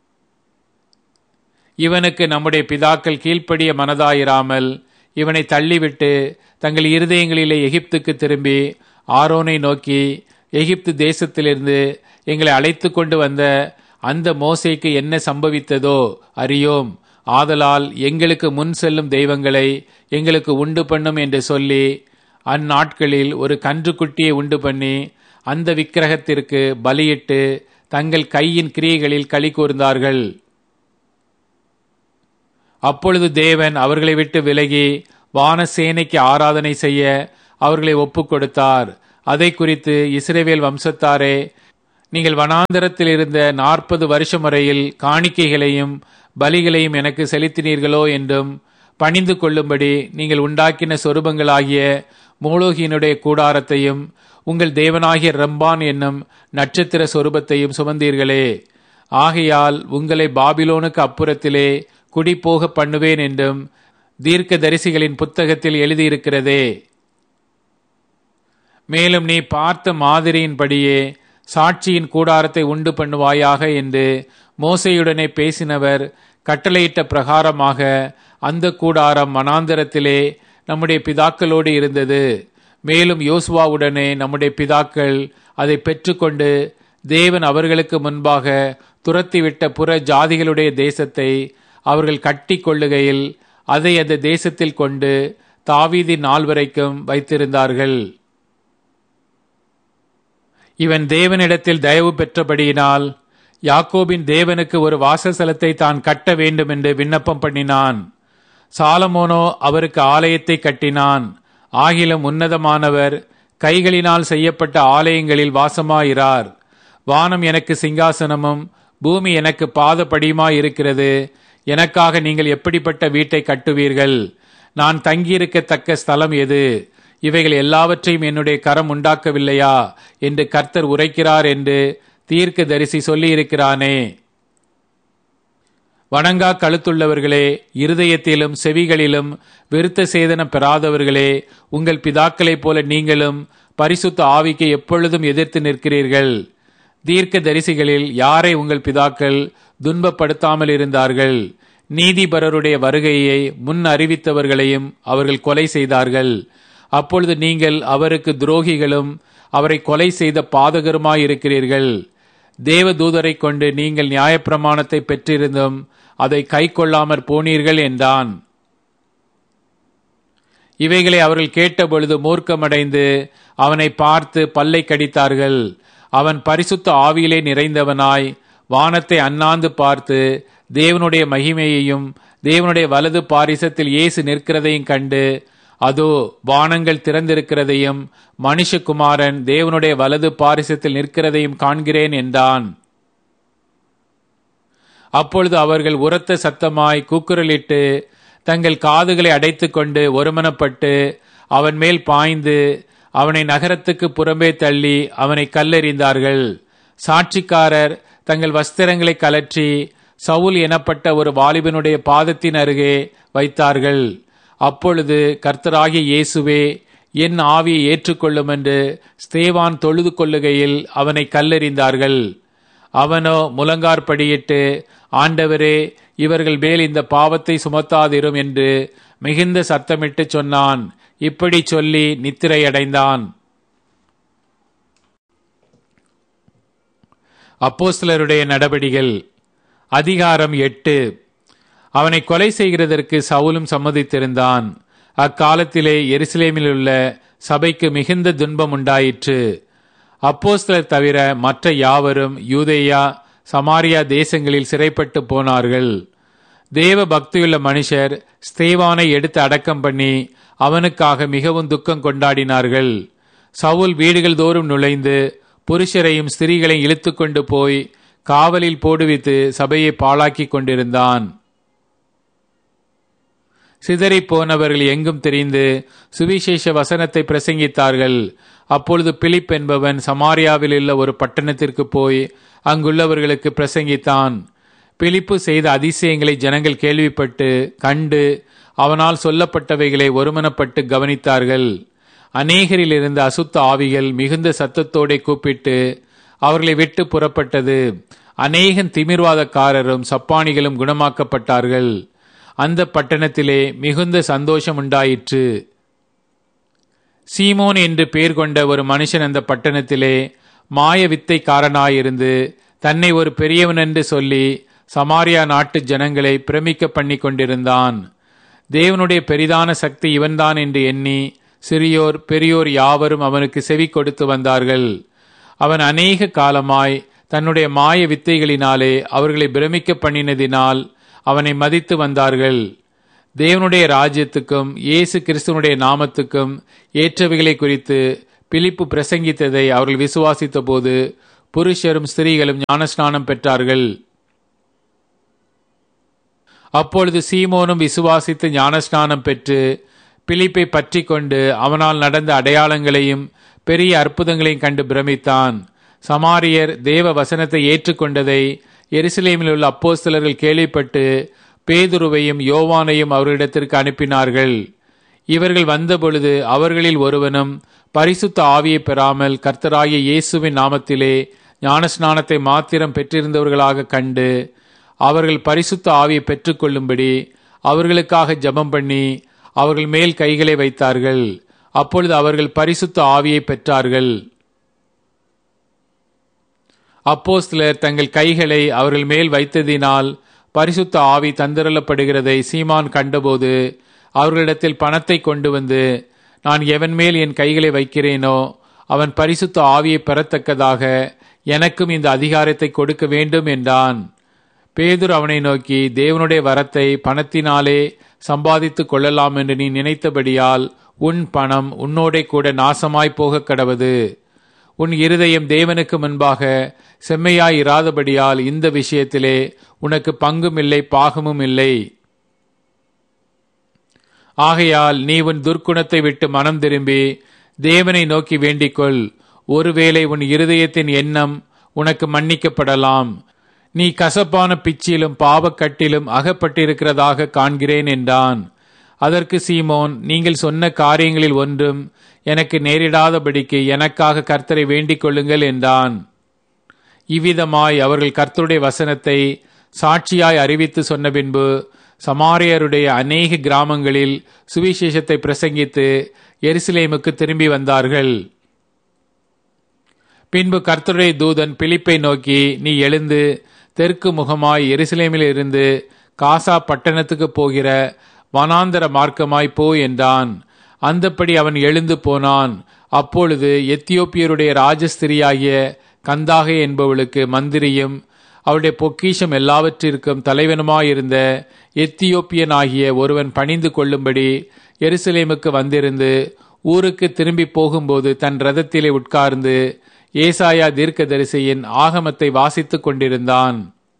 இவனுக்கு நம்முடைய பிதாக்கள் கீழ்ப்படிய மனதாயிராமல் இவனை தள்ளிவிட்டு தங்கள் இருதயங்களிலே எகிப்துக்கு திரும்பி ஆரோனை நோக்கி, எகிப்து தேசத்திலிருந்து எங்களை அழைத்து கொண்டு வந்த அந்த மோசேக்கு என்ன சம்பவித்ததோ அறியோம். ஆதலால் எங்களுக்கு முன் செல்லும் தெய்வங்களை எங்களுக்கு உண்டு பண்ணும் என்று சொல்லி அந்நாட்களில் ஒரு கன்றுக்குட்டியை உண்டு பண்ணி அந்த விக்கிரகத்திற்கு பலியிட்டு தங்கள் கையின் கிரியைகளில் களி கூர்ந்தார்கள். அப்பொழுது தேவன் அவர்களை விட்டு விலகி வானசேனைக்கு ஆராதனை செய்ய அவர்களை ஒப்புக் கொடுத்தார். அதை குறித்து இஸ்ரவேல் வம்சத்தாரே, நீங்கள் வனாந்தரத்தில் இருந்த நாற்பது வருஷம் வரையில் காணிக்கைகளையும் பலிகளையும் எனக்கு செலுத்தினீர்களோ என்றும், பணிந்து கொள்ளும்படி நீங்கள் உண்டாக்கின சொரூபங்களாகிய மோளோகியினுடைய கூடாரத்தையும் உங்கள் தேவனாகிய ரம்பான் என்னும் நட்சத்திர சொரூபத்தையும் சுமந்தீர்களே. ஆகையால் உங்களை பாபிலோனுக்கு அப்புறத்திலே குடிபோக பண்ணுவேன் என்றும் தீர்க்க தரிசிகளின் புத்தகத்தில் எழுதியிருக்கிறதே. மேலும் நீ பார்த்த மாதிரியின்படியே சாட்சியின் கூடாரத்தை உண்டு பண்ணுவாயாக என்று மோசேயுடனே பேசினவர் கட்டளையிட்ட பிரகாரமாக அந்த கூடாரம் வனாந்தரத்திலே நம்முடைய பிதாக்களோடு இருந்தது. மேலும் யோசுவாவுடனே நம்முடைய பிதாக்கள் அதை பெற்றுக்கொண்டு தேவன் அவர்களுக்கு முன்பாக துரத்திவிட்ட புற ஜாதிகளுடைய தேசத்தை அவர்கள் கட்டி கொள்ளுகையில் அதை அந்த தேசத்தில் கொண்டு தாவீதின் நாள் வரைக்கும் வைத்திருந்தார்கள். இவன் தேவனிடத்தில் தயவு பெற்றபடியினால் யாக்கோபின் தேவனுக்கு ஒரு வாசஸ்தலத்தை தான் கட்ட வேண்டும் என்று விண்ணப்பம் பண்ணினான். சாலமோனோ அவருக்கு ஆலயத்தை கட்டினான். ஆகிலும் உன்னதமானவர் கைகளினால் செய்யப்பட்ட ஆலயங்களில் வாசமாயிரார். வானம் எனக்கு சிங்காசனமும் பூமி எனக்கு பாதப்படியுமாய் இருக்கிறது. எனக்காக நீங்கள் எப்படிப்பட்ட வீட்டை கட்டுவீர்கள்? நான் தங்கியிருக்கத்தக்க ஸ்தலம் எது? இவைகள் எல்லாவற்றையும் என்னுடைய கரம் உண்டாக்கவில்லையா என்று கர்த்தர் உரைக்கிறார் என்று தீர்க்க தரிசி சொல்லி இருக்கிறானே. வணங்கா கழுத்துள்ளவர்களே, இருதயத்திலும் செவிகளிலும் விருத்த சேதனம் பெறாதவர்களே, உங்கள் பிதாக்களைப் போல நீங்களும் பரிசுத்த ஆவிக்கு எப்பொழுதும் எதிர்த்து நிற்கிறீர்கள். தீர்க்க தரிசிகளில் யாரை உங்கள் பிதாக்கள் துன்பப்படுத்தாமல் இருந்தார்கள்? நீதிபரருடைய வருகையை முன் அறிவித்தவர்களையும் அவர்கள் கொலை செய்தார்கள். அப்பொழுது நீங்கள் அவருக்கு துரோகிகளும் அவரை கொலை செய்த பாதகருமாயிருக்கிறீர்கள். தேவ தூதரை கொண்டு நீங்கள் நியாயப்பிரமாணத்தை பெற்றிருந்தும் அதை கை கொள்ளாமற் போனீர்கள் என்றான். இவைகளை அவர்கள் கேட்டபொழுது மூர்க்கமடைந்து அவனை பார்த்து பல்லை கடித்தார்கள். அவன் பரிசுத்த ஆவியிலே நிறைந்தவனாய் வானத்தை அண்ணாந்து பார்த்து தேவனுடைய மகிமையையும் தேவனுடைய வலது பாரிசத்தில் இயேசு நிற்கிறதையும் கண்டு, அதோ வானங்கள் திறந்திருக்கிறதையும் மனுஷகுமாரன் தேவனுடைய வலது பாரிசத்தில் நிற்கிறதையும் காண்கிறேன் என்றான். அப்பொழுது அவர்கள் உரத்த சத்தமாய் கூக்குரலிட்டு தங்கள் காதுகளை அடைத்துக் கொண்டு ஒருமனப்பட்டு அவன் மேல் பாய்ந்து அவனை நகரத்துக்கு புறம்பே தள்ளி அவனை கல்லெறிந்தார்கள். சாட்சிக்காரர் தங்கள் வஸ்திரங்களை கலற்றி சவுல் எனப்பட்ட ஒரு வாலிபனுடைய பாதத்தின் அருகே வைத்தார்கள். அப்பொழுது கர்த்தராகிய இயேசுவே, என் ஆவியை ஏற்றுக்கொள்ளும் என்று ஸ்தேவான் தொழுது கொள்ளுகையில் அவனை கல்லெறிந்தார்கள். அவனோ முழங்கார்படியிட்டு, ஆண்டவரே, இவர்கள் மேல் இந்த பாவத்தை சுமத்தாதிரும் என்று மிகுந்த சத்தமிட்டு சொன்னான். இப்படி சொல்லி நித்திரையடைந்தான். அப்போஸ்தலருடைய நடபடிகள் அதிகாரம் எட்டு. அவனை கொலை செய்கிறதற்கு சவுலும் சம்மதித்திருந்தான். அக்காலத்திலே எருசலேமில் உள்ள சபைக்கு மிகுந்த துன்பம் உண்டாயிற்று. அப்போஸ்தலர் தவிர மற்ற யாவரும் யூதேயா சமாரியா தேசங்களில் சிறைப்பட்டு போனார்கள். தேவ பக்தியுள்ள மனுஷர் ஸ்தேவானை எடுத்து அடக்கம் பண்ணி அவனுக்காக மிகவும் துக்கம் கொண்டாடினார்கள். சவுல் வீடுகள் தோறும் நுழைந்து புருஷரையும் ஸ்திரீகளையும் இழுத்து கொண்டு போய் காவலில் போடுவித்து சபையை பாழாக்கி கொண்டிருந்தான். சிதறி போனவர்கள் எங்கும் தெரிந்து சுவிசேஷ வசனத்தை பிரசங்கித்தார்கள். அப்பொழுது பிலிப் என்பவன் சமாரியாவில் உள்ள ஒரு பட்டணத்திற்கு போய் அங்குள்ளவர்களுக்கு பிரசங்கித்தான். பிலிப்பு செய்த அதிசயங்களை ஜனங்கள் கேள்விப்பட்டு கண்டு அவனால் சொல்லப்பட்டவைகளை ஒருமனப்பட்டு கவனித்தார்கள். அநேகரில் இருந்த அசுத்த ஆவிகள் மிகுந்த சத்தத்தோടെ கூப்பிட்டு அவர்களை விட்டு புறப்பட்டது. அநேகன் திமிர்வாதக்காரரும் சப்பானிகளும் குணமாக்கப்பட்டார்கள். அந்த பட்டணத்திலே மிகுந்த சந்தோஷம் உண்டாயிற்று. சீமோன் என்று பெயர் கொண்ட ஒரு மனுஷன் அந்த பட்டணத்திலே மாய வித்தைக்காரனாயிருந்து தன்னை ஒரு பெரியவன் என்று சொல்லி சமாரியா நாட்டு ஜனங்களை பிரமிக்க பண்ணி கொண்டிருந்தான். தேவனுடைய பெரிதான சக்தி இவன்தான் என்று எண்ணி சிறியோர் பெரியோர் யாவரும் அவனுக்கு செவி கொடுத்து வந்தார்கள். அவன் அநேக காலமாய் தன்னுடைய மாய வித்தைகளினாலே அவர்களை பிரமிக்க பண்ணினதினால் அவனை மதித்து வந்தார்கள். தேவனுடைய ராஜ்யத்துக்கும் இயேசு கிறிஸ்துவனுடைய நாமத்துக்கும் ஏற்றவைகளை குறித்து பிலிப்பு பிரசங்கித்ததை அவர்கள் விசுவாசித்த போது புருஷரும் ஸ்திரீகளும் ஞானஸ்நானம் பெற்றார்கள். அப்பொழுது சீமோனும் விசுவாசித்து ஞானஸ்நானம் பெற்று பிலிப்பை பற்றி கொண்டு அவனால் நடந்த அடையாளங்களையும் பெரிய அற்புதங்களையும் கண்டு பிரமித்தான். சமாரியர் தேவ வசனத்தை ஏற்றுக்கொண்டதை எருசலேமில் உள்ள அப்போஸ்தலர்கள் கேள்விப்பட்டு பேதுருவையும் யோவானையும் அவர்களிடத்திற்கு அனுப்பினார்கள். இவர்கள் வந்தபொழுது அவர்களில் ஒருவனும் பரிசுத்த ஆவியை பெறாமல் கர்த்தராகிய இயேசுவின் நாமத்திலே ஞானஸ்நானத்தை மாத்திரம் பெற்றிருந்தவர்களாக கண்டு அவர்கள் பரிசுத்த ஆவியை பெற்றுக்கொள்ளும்படி அவர்களுக்காக ஜெபம் பண்ணி அவர்கள் மேல் கைகளை வைத்தார்கள். அப்பொழுது அவர்கள் பரிசுத்த ஆவியை பெற்றார்கள். அப்போஸ்தலர் தங்கள் கைகளை அவர்கள் மேல் வைத்ததினால் பரிசுத்த ஆவி தந்திரலப்படுகிறதை சீமான் கண்டபோது அவர்களிடத்தில் பணத்தை கொண்டு வந்து, நான் எவன் மேல் என் கைகளை வைக்கிறேனோ அவன் பரிசுத்த ஆவியை பெறத்தக்கதாக எனக்கும் இந்த அதிகாரத்தை கொடுக்க வேண்டும் என்றான். பேதுரு அவனை நோக்கி, தேவனுடைய வரத்தை பணத்தினாலே சம்பாதித்து கொள்ளலாம் என்று நீ நினைத்தபடியால் உன் பணம் உன்னோடே கூட நாசமாய் போக கடவது. உன் இருதயம் தேவனுக்கு முன்பாக செம்மையாய் இராதபடியால் இந்த விஷயத்திலே உனக்கு பங்கும் இல்லை பாகமும் இல்லை. ஆகையால் நீ உன் துர்க்குணத்தை விட்டு மனம் திரும்பி தேவனை நோக்கி வேண்டிக்கொள். ஒருவேளை உன் இருதயத்தின் எண்ணம் உனக்கு மன்னிக்கப்படலாம். நீ கசப்பான பிச்சிலும் பாவக்கட்டிலும் அகப்பட்டிருக்கிறதாக காண்கிறேன் என்றான். அதற்கு சீமோன், நீங்கள் சொன்ன காரியங்களில் ஒன்றும் எனக்கு நேரிடாதபடிக்கு எனக்காக கர்த்தரை வேண்டிக் கொள்ளுங்கள் என்றான். இவ்விதமாய் அவர்கள் கர்த்தருடைய வசனத்தை சாட்சியாய் அறிவித்து சொன்ன பின்பு சமாரியருடைய அநேக கிராமங்களில் சுவிசேஷத்தை பிரசங்கித்து எருசலேமுக்கு திரும்பி வந்தார்கள். பின்பு கர்த்தருடைய தூதன் பிலிப்பை நோக்கி, நீ எழுந்து தெற்கு முகமாய் எருசலேமில் இருந்து காசா பட்டணத்துக்கு போகிற வனாந்தர மார்க்கமாய் போ என்றான். அந்தப்படி அவன் எழுந்து போனான். அப்பொழுது எத்தியோப்பியருடைய ராஜஸ்திரியாகிய கந்தாகை என்பவளுக்கு மந்திரியும் அவருடைய பொக்கிஷம் எல்லாவற்றிற்கும் தலைவனுமாயிருந்த எத்தியோப்பியன் ஆகிய ஒருவன் பணிந்து கொள்ளும்படி எருசலேமுக்கு வந்திருந்து ஊருக்கு திரும்பி போகும்போது தன் ரதத்திலே உட்கார்ந்து ஏசாயா தீர்க்கதரிசியின் ஆகமத்தை வாசித்துக் கொண்டிருந்தான்.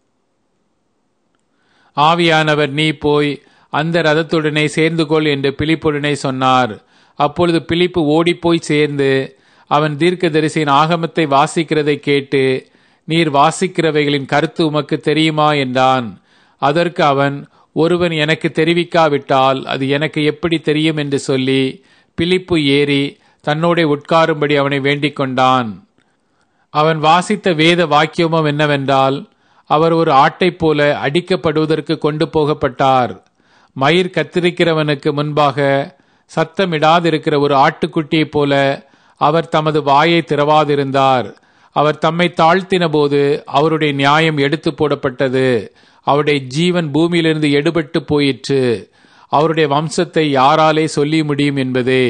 ஆவியானவர், நீ போய் அந்த ரதத்துடனே சேர்ந்து கொள் என்று பிலிப்புடனே சொன்னார். அப்பொழுது பிலிப்பு ஓடிப்போய் சேர்ந்து அவன் தீர்க்கதரிசியின் ஆகமத்தை வாசிக்கிறதை கேட்டு, நீர் வாசிக்கிறவைகளின் கருத்து உமக்கு தெரியுமா என்றான். அதற்கு அவன், ஒருவன் எனக்கு தெரிவிக்காவிட்டால் அது எனக்கு எப்படி தெரியும் என்று சொல்லி பிலிப்பு ஏறி தன்னோட உட்காரும்படி அவனை வேண்டிக் கொண்டான். அவன் வாசித்த வேத வாக்கியமும் என்னவென்றால், அவர் ஒரு ஆட்டைப் போல அடிக்கப்படுவதற்கு கொண்டு போகப்பட்டார். மயிர் கத்திரிக்கிறவனுக்கு முன்பாக சத்தமிடாதிருக்கிற ஒரு ஆட்டுக்குட்டியைப் போல அவர் தமது வாயை திறவாதிருந்தார். அவர் தம்மை தாழ்த்தின போது அவருடைய நியாயம் எடுத்து போடப்பட்டது. அவருடைய ஜீவன் பூமியிலிருந்து எடுபட்டு போயிற்று. அவருடைய வம்சத்தை யாராலே சொல்லி முடியும் என்பதே.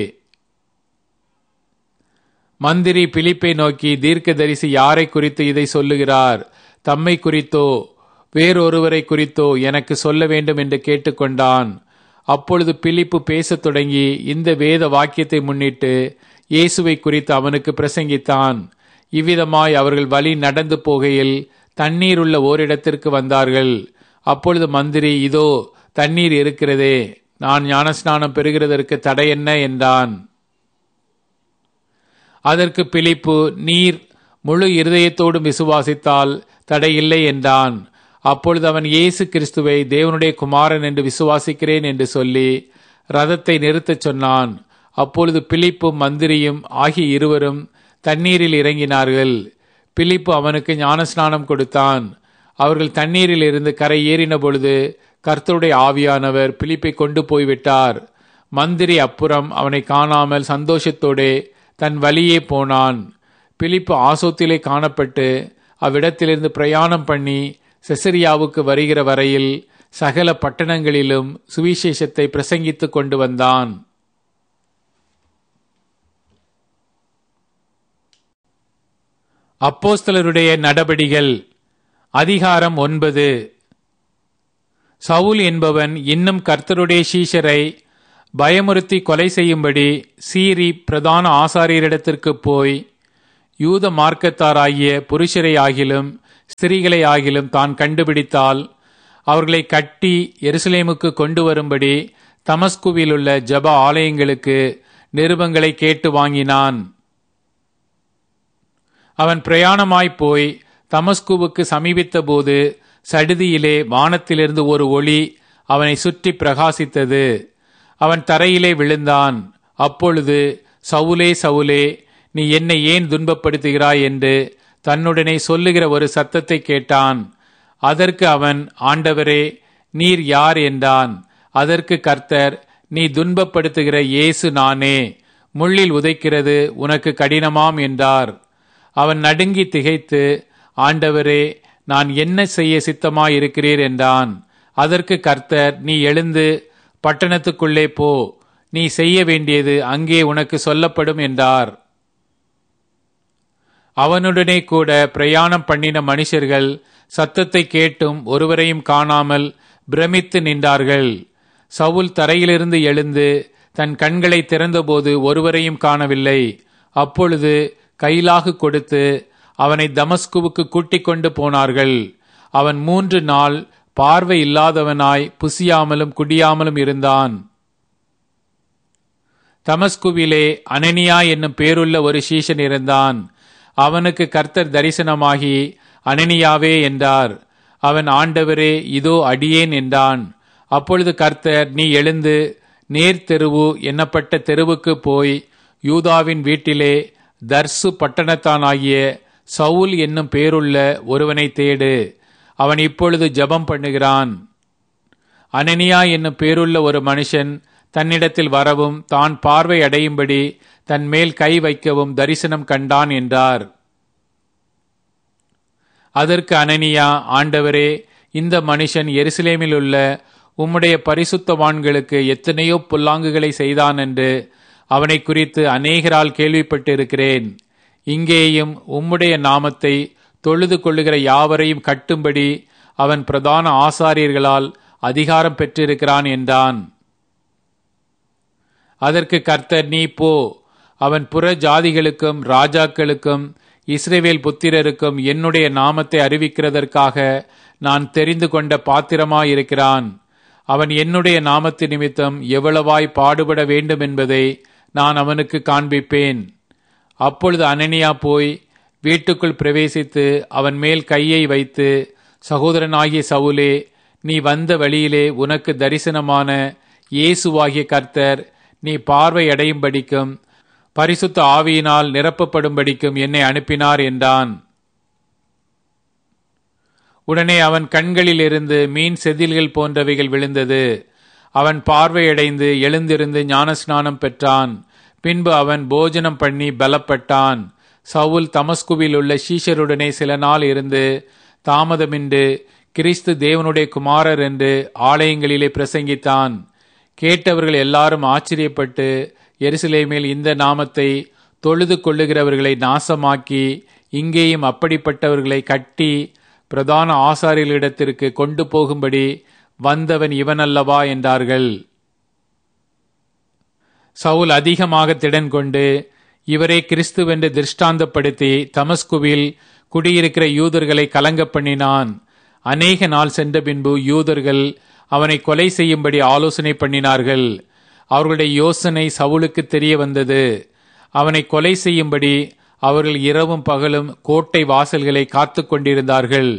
மந்திரி பிலிப்பை நோக்கி, தீர்க்கதரிசி யாரை குறித்து இதை சொல்லுகிறார்? தம்மை குறித்தோ வேறொருவரை குறித்தோ எனக்கு சொல்ல வேண்டும் என்று கேட்டுக்கொண்டான். அப்பொழுது பிலிப்பு பேசத் தொடங்கி இந்த வேத வாக்கியத்தை முன்னிட்டு இயேசுவை குறித்து அவனுக்கு பிரசங்கித்தான். இவ்விதமாய் அவர்கள் வழி நடந்து போகையில் தண்ணீர் உள்ள ஓரிடத்திற்கு வந்தார்கள். அப்பொழுது மந்திரி, இதோ தண்ணீர் இருக்கிறதே, நான் ஞானஸ்நானம் பெறுகிறதற்கு தடை என்ன என்றான். அதற்கு பிலிப்பு, நீர் முழு இருதயத்தோடும் விசுவாசித்தால் தடையில்லை என்றான். அப்பொழுது அவன், இயேசு கிறிஸ்துவை தேவனுடைய குமாரன் என்று விசுவாசிக்கிறேன் என்று சொல்லி ரதத்தை நிறுத்தச் சொன்னான். அப்பொழுது பிலிப்பும் மந்திரியும் ஆகிய இருவரும் தண்ணீரில் இறங்கினார்கள். பிலிப்பு அவனுக்கு ஞானஸ்நானம் கொடுத்தான். அவர்கள் தண்ணீரில் இருந்து கரை ஏறின பொழுது கர்த்தருடைய ஆவியானவர் பிலிப்பை கொண்டு போய்விட்டார். மந்திரி அப்புறம் அவனை காணாமல் சந்தோஷத்தோடே தன் வழியே போனான். பிலிப்பு ஆசோத்திலே காணப்பட்டு அவ்விடத்திலிருந்து பிரயாணம் பண்ணி செசரியாவுக்கு வருகிற வரையில் சகல பட்டணங்களிலும் சுவிசேஷத்தை பிரசங்கித்துக் கொண்டு வந்தான். அப்போஸ்தலருடைய நடபடிகள் அதிகாரம் ஒன்பது. சவுல் என்பவன் இன்னும் கர்த்தருடைய சீஷரை பயமுறுத்தி கொலை செய்யும்படி சீரி பிரதான ஆசாரியரிடத்திற்கு போய், யூத மார்க்கத்தாராகிய புருஷரை ஆகிலும் ஸ்திரீகளை ஆகிலும் தான் கண்டுபிடித்தால் அவர்களை கட்டி எருசலேமுக்கு கொண்டு வரும்படி தமஸ்குவிலுள்ள ஜெப ஆலயங்களுக்கு நிருபங்களை கேட்டு வாங்கினான். அவன் பிரயாணமாய்ப் போய் தமஸ்குவுக்கு சமீபித்த போது சடுதியிலே வானத்திலிருந்து ஒரு ஒளி அவனை சுற்றி பிரகாசித்தது. அவன் தரையிலே விழுந்தான். அப்பொழுது, சவுலே சவுலே, நீ என்னை ஏன் துன்பப்படுத்துகிறாய் என்று தன்னுடனே சொல்லுகிற ஒரு சத்தத்தை கேட்டான். அதற்கு அவன், ஆண்டவரே, நீர் யார் என்றான். அதற்கு கர்த்தர், நீ துன்பப்படுத்துகிற இயேசு நானே, முள்ளில் உதைக்கிறது உனக்கு கடினமாம் என்றார். அவன் நடுங்கி திகைத்து, ஆண்டவரே, நான் என்ன செய்ய சித்தமாயிருக்கிறீர் என்றான். அதற்கு கர்த்தர், நீ எழுந்து பட்டணத்துக்குள்ளே போ, நீ செய்ய வேண்டியது அங்கே உனக்கு சொல்லப்படும் என்றார். அவனுடனே கூட பிரயாணம் பண்ணின மனுஷர்கள் சத்தத்தை கேட்டும் ஒருவரையும் காணாமல் பிரமித்து நின்றார்கள். சவுல் தரையிலிருந்து எழுந்து தன் கண்களை திறந்தபோது ஒருவரையும் காணவில்லை. அப்பொழுது கைலாகு கொடுத்து அவனை தமஸ்குவுக்கு கூட்டிக் கொண்டு போனார்கள். அவன் மூன்று நாள் பார்வை இல்லாதவனாய் புசியாமலும் குடியாமலும் இருந்தான். தமஸ்குவிலே அனனியா என்னும் பேருள்ள ஒரு சீஷன் இருந்தான். அவனுக்கு கர்த்தர் தரிசனமாகி, அனனியாவே என்றார். அவன், ஆண்டவரே, இதோ அடியேன் என்றான். அப்பொழுது கர்த்தர், நீ எழுந்து நேர் தெருவு என்னப்பட்ட தெருவுக்கு போய் யூதாவின் வீட்டிலே தர்சு பட்டணத்தானாகிய சவுல் என்னும் பேருள்ள ஒருவனை தேடு. அவன் இப்பொழுது ஜெபம் பண்ணுகிறான். அனனியா என்னும் பேருள்ள ஒரு மனுஷன் தன்னிடத்தில் வரவும் தான் பார்வை அடையும்படி தன் மேல் கை வைக்கவும் தரிசனம் கண்டான் என்றார். அதற்கு அனனியா, ஆண்டவரே, இந்த மனுஷன் எருசலேமில் உள்ள உம்முடைய பரிசுத்தவான்களுக்கு எத்தனையோ பொல்லாங்குகளை செய்தான் என்று அவனை குறித்து அநேகரால் கேள்விப்பட்டிருக்கிறேன். இங்கேயும் உம்முடைய நாமத்தை தொழுது கொள்ளுகிற யாவரையும் கட்டும்படி அவன் பிரதான ஆசாரியர்களால் அதிகாரம் பெற்றிருக்கிறான் என்றான். அதற்கு கர்த்தர், நீ போ, அவன் புற ஜாதிகளுக்கும் ராஜாக்களுக்கும் இஸ்ரவேல் புத்திரருக்கும் என்னுடைய நாமத்தை அறிவிக்கிறதற்காக நான் தெரிந்து கொண்ட பாத்திரமாயிருக்கிறான். அவன் என்னுடைய நாமத்து நிமித்தம் எவ்வளவாய் பாடுபட வேண்டும் என்பதை நான் அவனுக்கு காண்பிப்பேன். அப்பொழுது அனனியா போய் வீட்டுக்குள் பிரவேசித்து அவன் மேல் கையை வைத்து, சகோதரனாகிய சவுலே, நீ வந்த வழியிலே உனக்கு தரிசனமான இயேசுவாகிய கர்த்தர் நீ பார்வை அடையும்படிக்கும் பரிசுத்த ஆவியினால் நிரப்பப்படும்படிக்கும் என்னை அனுப்பினார் என்றான். உடனே அவன் கண்களிலிருந்து மீன் செதில்கள் போன்றவைகள் விழுந்தது. அவன் பார்வையடைந்து எழுந்திருந்து ஞானஸ்நானம் பெற்றான். பின்பு அவன் போஜனம் பண்ணி பலப்பட்டான். சவுல் தமஸ்குவில் உள்ள சீஷருடனே சில நாள் இருந்து தாமதமின்றி கிறிஸ்து தேவனுடைய குமாரர் என்று ஆலயங்களிலே பிரசங்கித்தான். கேட்டவர்கள் எல்லாரும் ஆச்சரியப்பட்டு, எருசலேமில் இந்த நாமத்தை தொழுது கொள்ளுகிறவர்களை நாசமாக்கி இங்கேயும் அப்படிப்பட்டவர்களை கட்டி பிரதான ஆசாரியர்களிடத்திற்கு கொண்டு போகும்படி வந்தவன் இவனல்லவா என்றார்கள். சவுல் அதிகமாக திடன் கொண்டு இவரே கிறிஸ்துவென்று திருஷ்டாந்தப்படுத்தி தமஸ்குவில் குடியிருக்கிற யூதர்களை கலங்க பண்ணினான். அநேக நாள் சென்ற பின்பு யூதர்கள் அவனை கொலை செய்யும்படி ஆலோசனை பண்ணினார்கள். அவர்களுடைய யோசனை சவுலுக்கு தெரிய வந்தது. அவனை கொலை செய்யும்படி அவர்கள் இரவும் பகலும் கோட்டை வாசல்களை காத்து கொண்டிருந்தார்கள்.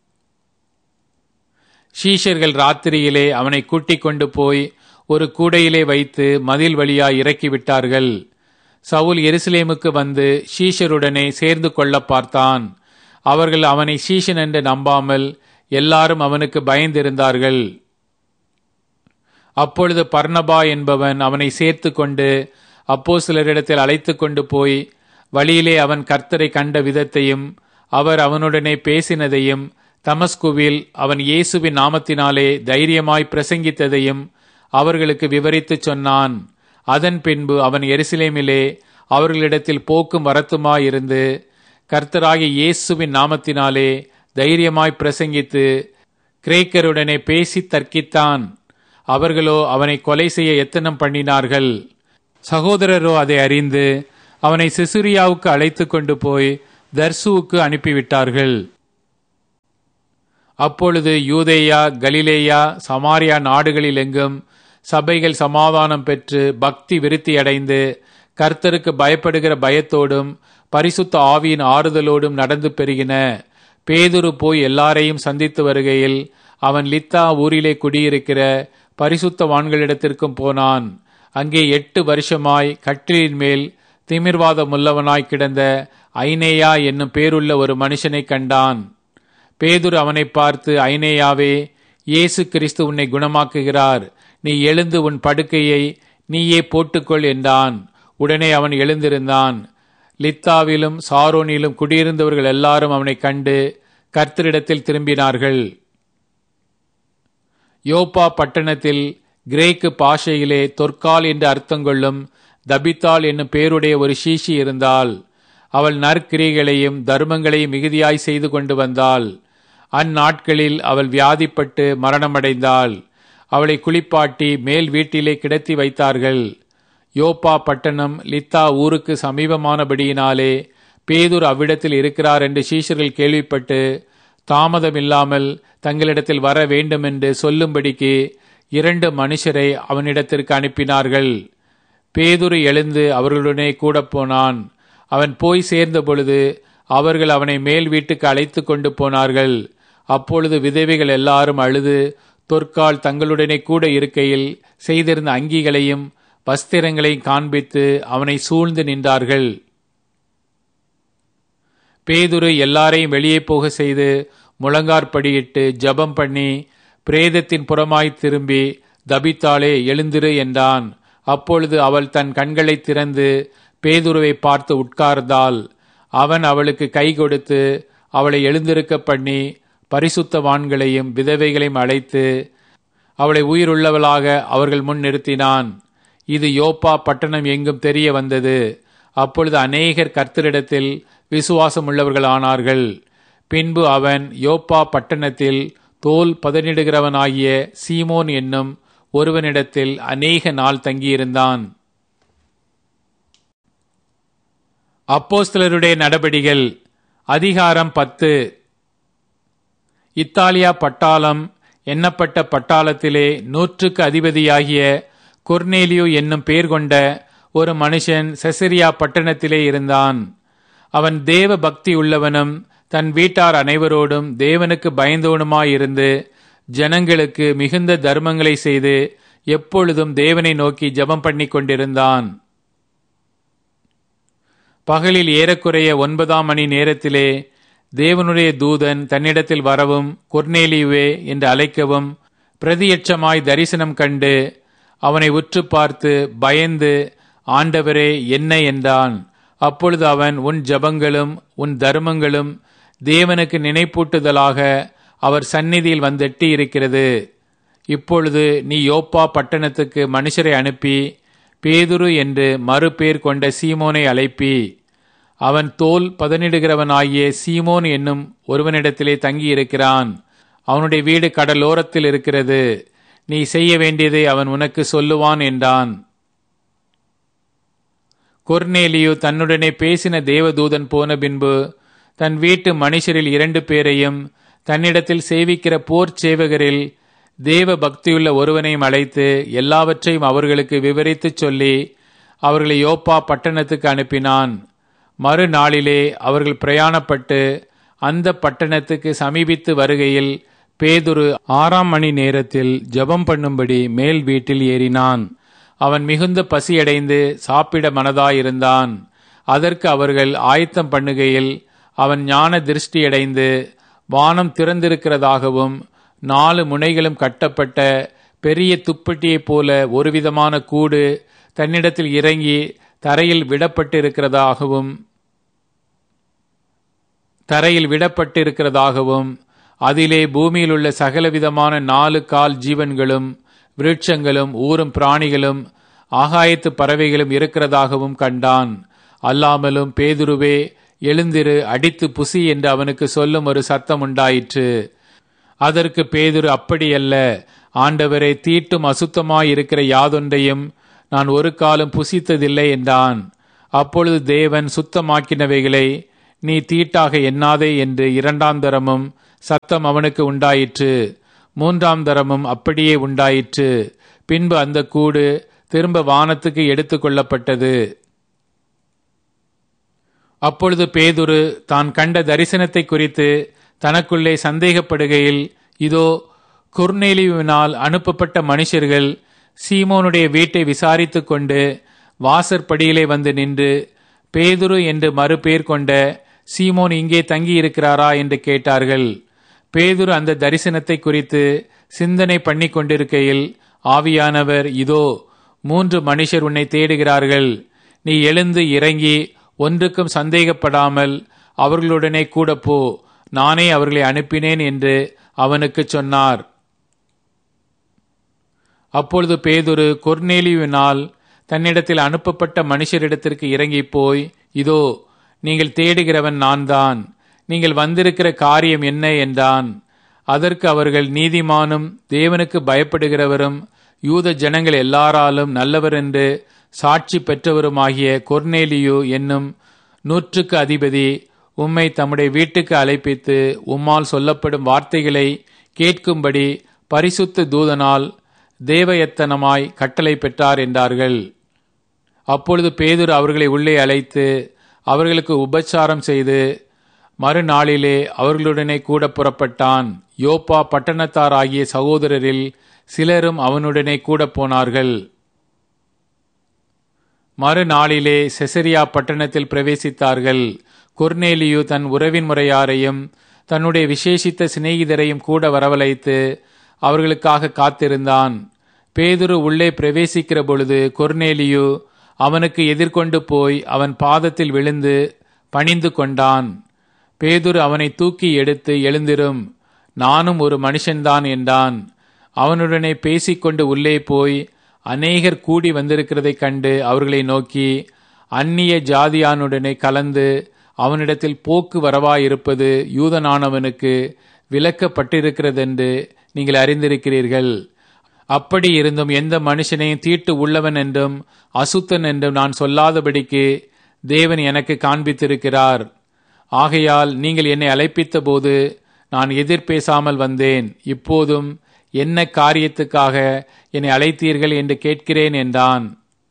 சீஷர்கள் ராத்திரியிலே அவனை கூட்டிக் கொண்டு போய் ஒரு கூடையிலே வைத்து மதில் வழியாய் இறக்கிவிட்டார்கள். சவுல் எருசலேமுக்கு வந்து சீஷருடனே சேர்ந்து கொள்ள பார்த்தான். அவர்கள் அவனை சீஷன் என்று நம்பாமல் எல்லாரும் அவனுக்கு பயந்திருந்தார்கள். அப்பொழுது பர்னபா என்பவன் அவனை சேர்த்து கொண்டு அப்போஸ்தலரிடத்தில் அழைத்து கொண்டு போய் வழியிலே அவன் கர்த்தரை கண்ட விதத்தையும் அவர் அவனுடனே பேசினதையும் தமஸ்குவில் அவன் இயேசுவின் நாமத்தினாலே தைரியமாய் பிரசங்கித்ததையும் அவர்களுக்கு விவரித்துச் சொன்னான். அதன் பின்பு அவன் எருசலேமிலே அவர்களிடத்தில் போக்கும் வரத்துமாயிருந்து கர்த்தராகிய இயேசுவின் நாமத்தினாலே தைரியமாய் பிரசங்கித்து கிரேக்கருடனே பேசி தர்க்கித்தான். அவர்களோ அவனை கொலை செய்ய எத்தனம் பண்ணினார்கள். சகோதரரோ அதை அறிந்து அவனை சிசுரியாவுக்கு அழைத்து கொண்டு போய் தர்சுவுக்கு அனுப்பிவிட்டார்கள். அப்பொழுது யூதேயா, கலிலேயா, சமாரியா நாடுகளில் எங்கும் சபைகள் சமாதானம் பெற்று பக்தி விருத்தியடைந்து கர்த்தருக்கு பயப்படுகிற பயத்தோடும் பரிசுத்த ஆவியின் ஆறுதலோடும் நடந்து பெருகின. பேதுரு போய் எல்லாரையும் சந்தித்து வருகையில் அவன் லித்தா ஊரிலே குடியிருக்கிற பரிசுத்தவான்களிடத்திற்கும் போனான். அங்கே எட்டு வருஷமாய் கட்டிலின் மேல் திமிர்வாதம் உள்ளவனாய் கிடந்த ஐனேயா என்னும் பேருள்ள ஒரு மனுஷனை கண்டான். பேதுரு அவனை பார்த்து, ஐனேயாவே, இயேசு கிறிஸ்து உன்னை குணமாக்குகிறார், நீ எழுந்து உன் படுக்கையை நீயே போட்டுக்கொள் என்றான். உடனே அவன் எழுந்திருந்தான். லித்தாவிலும் சாரோனிலும் குடியிருந்தவர்கள் எல்லாரும் அவனை கண்டு கர்த்தரிடத்தில் திரும்பினார்கள். யோப்பா பட்டணத்தில் கிரேக்கு பாஷையிலே தொற்கால் என்று அர்த்தங்கொள்ளும் தபித்தாள் என்னும் பேருடைய ஒரு சீஷி இருந்தாள். அவள் நற்கிரியைகளையும் தர்மங்களையும் மிகுதியாய் செய்து கொண்டு வந்தாள். அந்நாட்களில் அவள் வியாதிப்பட்டு மரணமடைந்தாள். அவளை குளிப்பாட்டி மேல் வீட்டிலே கிடத்தி வைத்தார்கள். யோப்பா பட்டணம் லித்தா ஊருக்கு சமீபமானபடியினாலே பேதுரு அவ்விடத்தில் இருக்கிறார் என்று சீஷர்கள் கேள்விப்பட்டு தாமதமில்லாமல் தங்களிடத்தில் வர வேண்டுமென்று சொல்லும்படிக்கு இரண்டு மனுஷரை அவனிடத்திற்கு அனுப்பினார்கள். பேதுரு எழுந்து அவர்களுடனே கூட போனான். அவன் போய் சேர்ந்த பொழுது அவர்கள் அவனை மேல் வீட்டுக்கு அழைத்து கொண்டு போனார்கள். அப்பொழுது விதவைகள் எல்லாரும் அழுது தொற்கால் தங்களுடனே கூட இருக்கையில் செய்திருந்த அங்கிகளையும் வஸ்திரங்களையும் காண்பித்து அவனை சூழ்ந்து நின்றார்கள். பேதுரு எல்லாரையும் வெளியே போக செய்து முழங்காற்படியிட்டு ஜபம் பண்ணி பிரேதத்தின் புறமாய் திரும்பி, தபித்தாளே, எழுந்திரு என்றான். அப்பொழுது அவள் தன் கண்களை திறந்து பேதுருவை பார்த்து உட்கார்ந்தாள். அவன் அவளுக்கு கை கொடுத்து அவளை எழுந்திருக்க பண்ணி பரிசுத்தவான்களையும் விதவைகளையும் அழைத்து அவளை உயிருள்ளவளாக அவர்கள் முன் நிறுத்தினான். இது யோப்பா பட்டணம் எங்கும் தெரிய வந்தது. அப்பொழுது அநேகர் கர்த்தரிடத்தில் விசுவாசம் உள்ளவர்கள் ஆனார்கள். பின்பு அவன் யோப்பா பட்டணத்தில் தோல் பதனிடுகிறவனாகிய சீமோன் என்னும் ஒருவனிடத்தில் அநேக நாள் தங்கியிருந்தான். அப்போஸ்தலருடைய நடபடிகள் அதிகாரம் பத்து. இத்தாலியா பட்டாளம் எண்ணப்பட்ட பட்டாளத்திலே நூற்றுக்கு அதிபதியாகிய கொர்நேலியு என்னும் பேர் கொண்ட ஒரு மனுஷன் செசரியா பட்டணத்திலே இருந்தான். அவன் தேவ பக்தி உள்ளவனும் தன் வீட்டார் அனைவரோடும் தேவனுக்கு பயந்தவனுமாயிருந்து ஜனங்களுக்கு மிகுந்த தர்மங்களை செய்து எப்பொழுதும் தேவனை நோக்கி ஜெபம் பண்ணி கொண்டிருந்தான். பகலில் ஏறக்குறைய ஒன்பதாம் மணி நேரத்திலே தேவனுடைய தூதன் தன்னிடத்தில் வரவும் கொர்நேலியுவே என்று அழைக்கவும் பிரதியட்சமாய் தரிசனம் கண்டு அவனை உற்று பார்த்து பயந்து, ஆண்டவரே, என்ன என்றான். அப்பொழுது அவன், உன் ஜபங்களும் உன் தர்மங்களும் தேவனுக்கு நினைப்பூட்டுதலாக அவர் சந்நிதியில் வந்தெட்டி இருக்கிறது. இப்பொழுது நீ யோப்பா பட்டணத்துக்கு மனுஷரை அனுப்பி பேதுரு என்று மறுபேர் கொண்ட சீமோனை அழைப்பி, அவன் தோல் பதனிடுகிறவனாகிய சீமோன் என்னும் ஒருவனிடத்திலே தங்கியிருக்கிறான். அவனுடைய வீடு கடலோரத்தில் இருக்கிறது. நீ செய்ய வேண்டியதை அவன் உனக்கு சொல்லுவான் என்றான். கொர்நேலியு தன்னுடனே பேசின தேவதூதன் போன பின்பு தன் வீட்டு மனுஷரில் இரண்டு பேரையும் தன்னிடத்தில் சேவிக்கிற போர் சேவகரில் தேவ பக்தியுள்ள ஒருவனையும் அழைத்து எல்லாவற்றையும் அவர்களுக்கு விவரித்து சொல்லி அவர்களை யோப்பா பட்டணத்துக்கு அனுப்பினான். மறுநாளிலே அவர்கள் பிரயாணப்பட்டு அந்த பட்டணத்துக்கு சமீபித்து வருகையில் பேதுரு ஆறாம் மணி நேரத்தில் ஜெபம் பண்ணும்படி மேல் வீட்டில் ஏறினான். அவன் மிகுந்த பசியடைந்து சாப்பிட மனதாயிருந்தான். அதற்கு அவர்கள் ஆயத்தம் பண்ணுகையில் அவன் ஞான திருஷ்டியடைந்து வானம் திறந்திருக்கிறதாகவும் நாலு முனைகளும் கட்டப்பட்ட பெரிய துப்பட்டியைப் போல ஒருவிதமான கூடு தன்னிடத்தில் இறங்கி தரையில் விடப்பட்டிருக்கிறதாகவும் தரையில் விடப்பட்டிருக்கிறதாகவும் அதிலே பூமியில் உள்ள சகலவிதமான நாலு கால் ஜீவன்களும் விருட்சங்களும் ஊரும் பிராணிகளும் ஆகாயத்து பறவைகளும் இருக்கிறதாகவும் கண்டான். அல்லாமலும் பேதுருவே, எழுந்திரு, அடித்து புசி என்று அவனுக்கு சொல்லும் ஒரு சத்தம் உண்டாயிற்று. அதற்கு பேதுரு, அப்படியல்ல ஆண்டவரே, தீட்டும் அசுத்தமாயிருக்கிற யாதொன்றையும் நான் ஒரு காலம் புசித்ததில்லை என்றான். அப்பொழுது தேவன் சுத்தமாக்கினவைகளை நீ தீட்டாக எண்ணாதே என்று இரண்டாம் தரமும் சத்தம் அவனுக்கு உண்டாயிற்று. மூன்றாம் தரமும் அப்படியே உண்டாயிற்று. பின்பு அந்த கூடு திரும்ப வானத்துக்கு எடுத்து கொள்ளப்பட்டது. அப்பொழுது பேதுரு தான் கண்ட தரிசனத்தை குறித்து தனக்குள்ளே சந்தேகப்படுகையில், இதோ கொர்நேலியுவினால் அனுப்பப்பட்ட மனுஷர்கள் சீமோனுடைய வீட்டை விசாரித்து கொண்டு வாசற்படியிலே வந்து நின்று, பேதுரு என்று மறுபேர் கொண்ட சீமோன் இங்கே தங்கியிருக்கிறாரா என்று கேட்டார்கள். பேதுரு அந்த தரிசனத்தை குறித்து சிந்தனை பண்ணி கொண்டிருக்கையில் ஆவியானவர், இதோ மூன்று மனுஷர் உன்னை தேடுகிறார்கள். நீ எழுந்து இறங்கி ஒன்றுக்கும் சந்தேகப்படாமல் அவர்களுடனே கூட போ, நானே அவர்களை அனுப்பினேன் என்று அவனுக்கு சொன்னார். அப்பொழுது பேதுரு கொர்நேலியுவினால் தன்னிடத்தில் அனுப்பப்பட்ட மனுஷரிடத்திற்கு இறங்கி போய், இதோ நீங்கள் தேடுகிறவன் நான் தான், நீங்கள் வந்திருக்கிற காரியம் என்ன என்றான். அதற்கு அவர்கள், நீதிமானும் தேவனுக்கு பயப்படுகிறவரும் யூத ஜனங்கள் எல்லாராலும் நல்லவர் என்று சாட்சி பெற்றவருமாகிய கொர்நேலியு என்னும் நூற்றுக்கு அதிபதி உம்மை தம்முடைய வீட்டுக்கு அழைப்பித்து உம்மால் சொல்லப்படும் வார்த்தைகளை கேட்கும்படி பரிசுத்த தூதனால் தேவயத்தனமாய் கட்டளை பெற்றார் என்றார்கள். அப்பொழுது பேதுரு அவர்களை உள்ளே அழைத்து அவர்களுக்கு உபச்சாரம் செய்து மறுநாளிலே அவர்களுடனே கூட புறப்பட்டான். யோப்பா பட்டணத்தாராகிய சகோதரரில் சிலரும் அவனுடனே கூட போனார்கள். மறுநாளிலே செசரியா பட்டணத்தில் பிரவேசித்தார்கள். கொர்நேலியு தன் உறவின் முறையாரையும் தன்னுடைய விசேஷித்த சிநேகிதரையும் கூட வரவழைத்து அவர்களுக்காக காத்திருந்தான். பேதுரு உள்ளே பிரவேசிக்கிற பொழுது கொர்நேலியு அவனுக்கு எதிர்கொண்டு போய் அவன் பாதத்தில் விழுந்து பணிந்து கொண்டான். பேதுரு அவனை தூக்கி எடுத்து, எழுந்திரும், நானும் ஒரு மனுஷன்தான் என்றான். அவனுடனே பேசிக்கொண்டு உள்ளே போய் அநேகர் கூடி வந்திருக்கிறதைக் கண்டு அவர்களை நோக்கி, அந்நிய ஜாதியானுடனே கலந்து அவனிடத்தில் போக்கு வரவாயிருப்பது யூதனானவனுக்கு விலக்கப்பட்டிருக்கிறதென்று நீங்கள் அறிந்திருக்கிறீர்கள். அப்படி இருந்தும் எந்த மனுஷனையும் தீட்டு உள்ளவன் என்றும் அசுத்தன் என்றும் நான் சொல்லாதபடிக்கு தேவன் எனக்கு காண்பித்திருக்கிறார். ஆகையால் நீங்கள் என்னை அழைப்பித்த போது நான் எதிர்பேசாமல் வந்தேன். இப்போதும் என்ன காரியத்துக்காக என்னை அழைத்தீர்கள் என்று கேட்கிறேன் என்றான்.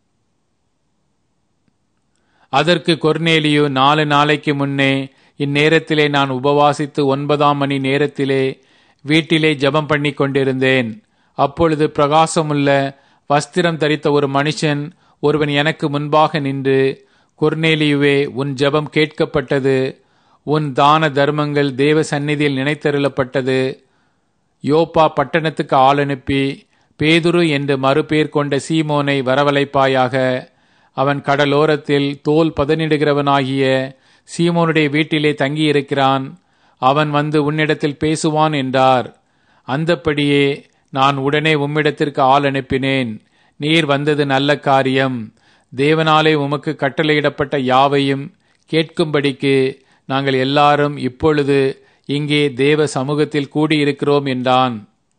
அதற்கு கொர்நேலியு, நாலு நாளைக்கு முன்னே இந்நேரத்திலே நான் உபவாசித்து ஒன்பதாம் மணி நேரத்திலே வீட்டிலே ஜெபம் பண்ணி கொண்டிருந்தேன். அப்பொழுது பிரகாசமுள்ள வஸ்திரம் தரித்த ஒரு மனுஷன் ஒருவன் எனக்கு முன்பாக நின்று, கொர்நேலியுவே, உன் ஜெபம் கேட்கப்பட்டது, உன் தான தர்மங்கள் தேவ சந்நிதியில் நினைத்தருளப்பட்டது. யோப்பா பட்டணத்துக்கு ஆள் அனுப்பி பேதுரு என்று மறுபேர் கொண்ட சீமோனை வரவழைப்பாயாக. அவன் கடலோரத்தில் தோல் பதனிடுகிறவனாகிய சீமோனுடைய வீட்டிலே தங்கியிருக்கிறான். அவன் வந்து உன்னிடத்தில் பேசுவான் என்றார். அந்தப்படியே நான் உடனே உம்மிடத்திற்கு ஆள் அனுப்பினேன். நீர் வந்தது நல்ல காரியம். தேவனாலே உமக்கு கட்டளையிடப்பட்ட யாவையும் கேட்கும்படிக்கு நாங்கள் எல்லாரும் இப்பொழுது இங்கே தேவ சமூகத்தில் கூடியிருக்கிறோம் என்றான்.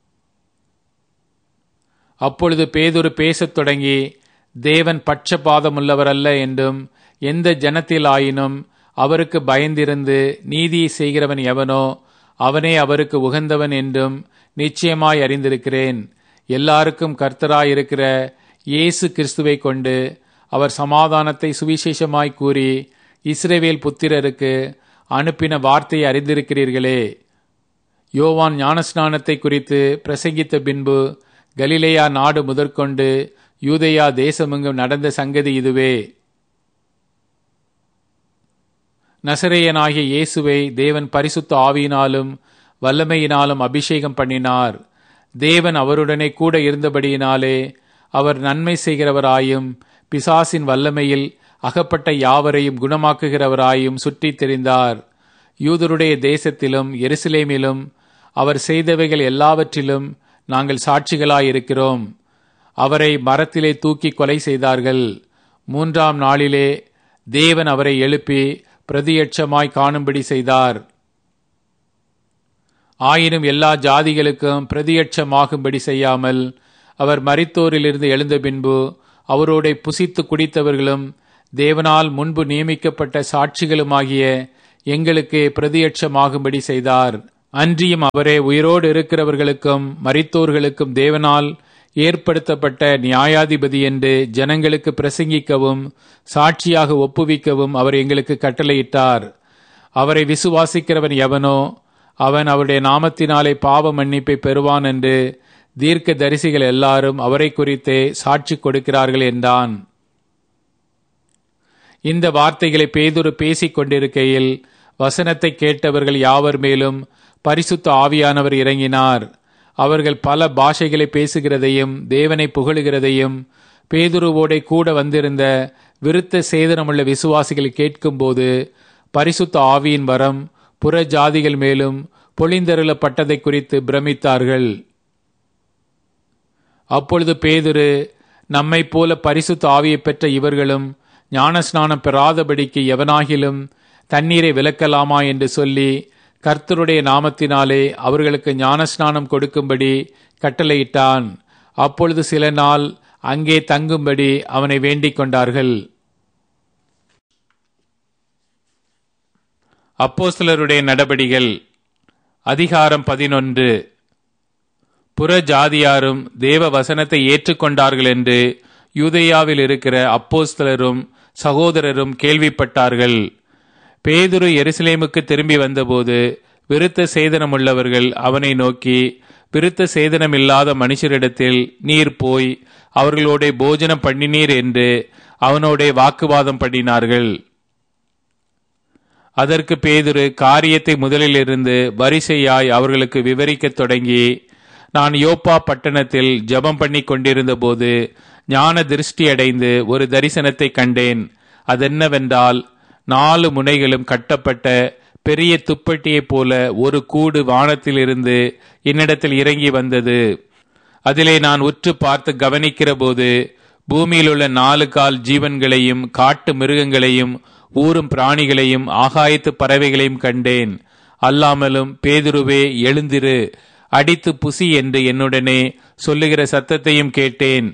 அப்பொழுது பேதுரு பேசத் தொடங்கி, தேவன் பட்சபாதமுள்ளவரல்ல என்றும் எந்த ஜனத்திலாயினும் அவருக்கு பயந்திருந்து நீதியை செய்கிறவன் எவனோ அவனே அவருக்கு உகந்தவன் என்றும் நிச்சயமாய் அறிந்திருக்கிறேன். எல்லாருக்கும் கர்த்தராயிருக்கிற இயேசு கிறிஸ்துவை கொண்டு அவர் சமாதானத்தை சுவிசேஷமாய் கூறி இஸ்ரவேல் புத்திரருக்கு அனுப்பின வார்த்தையை அறிந்திருக்கிறீர்களே. யோவான் ஞானஸ்நானத்தை குறித்து பிரசங்கித்த பின்பு கலிலேயா நாடு முதற்கொண்டு யூதேயா தேசமெங்கும் நடந்த சங்கதி இதுவே. நசரேயனாகிய இயேசுவை தேவன் பரிசுத்த ஆவியினாலும் வல்லமையினாலும் அபிஷேகம் பண்ணினார். தேவன் அவருடனே கூட இருந்தபடியினாலே அவர் நன்மை செய்கிறவராயும் பிசாசின் வல்லமையில் அகப்பட்ட யாவரையும் குணமாக்குகிறவராயும் சுற்றி தெரிந்தார். யூதருடைய தேசத்திலும் எருசலேமிலும் அவர் செய்தவைகள் எல்லாவற்றிலும் நாங்கள் சாட்சிகளாயிருக்கிறோம். அவரை மரத்திலே தூக்கி கொலை செய்தார்கள். மூன்றாம் நாளிலே தேவன் அவரை எழுப்பி பிரதியட்சமாய் காணும்படி செய்தார். ஆயினும் எல்லா ஜாதிகளுக்கும் பிரதியட்சமாகும்படி செய்யாமல் அவர் மரித்தோரிலிருந்து எழுந்த பின்பு அவரோட புசித்து குடித்தவர்களும் தேவனால் முன்பு நியமிக்கப்பட்ட சாட்சிகளுமாகிய எங்களுக்கு பிரதியட்சமாகும்படி செய்தார். அன்றியும் அவரே உயிரோடு இருக்கிறவர்களுக்கும் மரித்தோர்களுக்கும் தேவனால் ஏற்படுத்தப்பட்ட நியாயாதிபதி என்று ஜனங்களுக்கு பிரசங்கிக்கவும் சாட்சியாக ஒப்புவிக்கவும் அவர் எங்களுக்கு கட்டளையிட்டார். அவரை விசுவாசிக்கிறவன் எவனோ அவன் அவருடைய நாமத்தினாலே பாவ மன்னிப்பை பெறுவான் என்று தீர்க்க தரிசிகள் எல்லாரும் அவரை குறித்தே சாட்சி கொடுக்கிறார்கள் என்றான். இந்த வார்த்தைகளை பேதுரு பேசிக் கொண்டிருக்கையில் வசனத்தை கேட்டவர்கள் யாவர் மேலும் பரிசுத்த ஆவியானவர் இறங்கினார். அவர்கள் பல பாஷைகளை பேசுகிறதையும் தேவனை புகழுகிறதையும் பேதுருவோடே கூட வந்திருந்த விருத்த சேதனமுள்ள விசுவாசிகள் கேட்கும்போது பரிசுத்த ஆவியின் வரம் புற ஜாதிகள் மேலும் பொழிந்தருளப்பட்டதை குறித்து பிரமித்தார்கள். அப்பொழுது பேதுரு, நம்மை போல பரிசுத்த ஆவியை பெற்ற இவர்களும் ஞானஸ்நானம் பெறாதபடிக்கு எவனாகிலும் தண்ணீரை விலக்கலாமா என்று சொல்லி கர்த்தருடைய நாமத்தினாலே அவர்களுக்கு ஞானஸ்நானம் கொடுக்கும்படி கட்டளையிட்டான். அப்பொழுது சில நாள் அங்கே தங்கும்படி அவனை வேண்டிக் கொண்டார்கள். அப்போஸ்தலருடைய நடபடிகள் அதிகாரம் பதினொன்று. புற ஜாதியாரும் தேவ வசனத்தை ஏற்றுக்கொண்டார்கள் என்று யூதேயாவில் இருக்கிற அப்போஸ்தலரும் சகோதரரும் கேள்விப்பட்டார்கள். பேதுரு எருசலேமுக்கு திரும்பி வந்தபோது விருத்த சேதனமுள்ளவர்கள் அவனை நோக்கி, விருத்த சேதனமில்லாத மனுஷரிடத்தில் நீர் போய் அவர்களோட போஜனம் பண்ணினீர் என்று அவனோட வாக்குவாதம் பண்ணினார்கள். அதற்கு பேதுரு காரியத்தை முதலிலிருந்து வரிசையாய் அவர்களுக்கு விவரிக்கத் தொடங்கி, நான் யோப்பா பட்டணத்தில் ஜெபம் பண்ணி கொண்டிருந்த போது ஞான திருஷ்டி அடைந்து ஒரு தரிசனத்தை கண்டேன். அதென்னவென்றால், நாலு முனைகளும் கட்டப்பட்ட பெரிய துப்பட்டியைப் போல ஒரு கூடு வானத்திலிருந்து என்னிடத்தில் இறங்கி வந்தது. அதிலே நான் உற்று பார்த்து கவனிக்கிற போது பூமியில் உள்ள நாலு கால் ஜீவன்களையும் காட்டு மிருகங்களையும் ஊரும் பிராணிகளையும் ஆகாயத்து பறவைகளையும் கண்டேன். அல்லாமலும் பேதுருவே எழுந்திரு, அடித்து புசி என்று என்னுடனே சொல்லுகிற சத்தத்தையும் கேட்டேன்.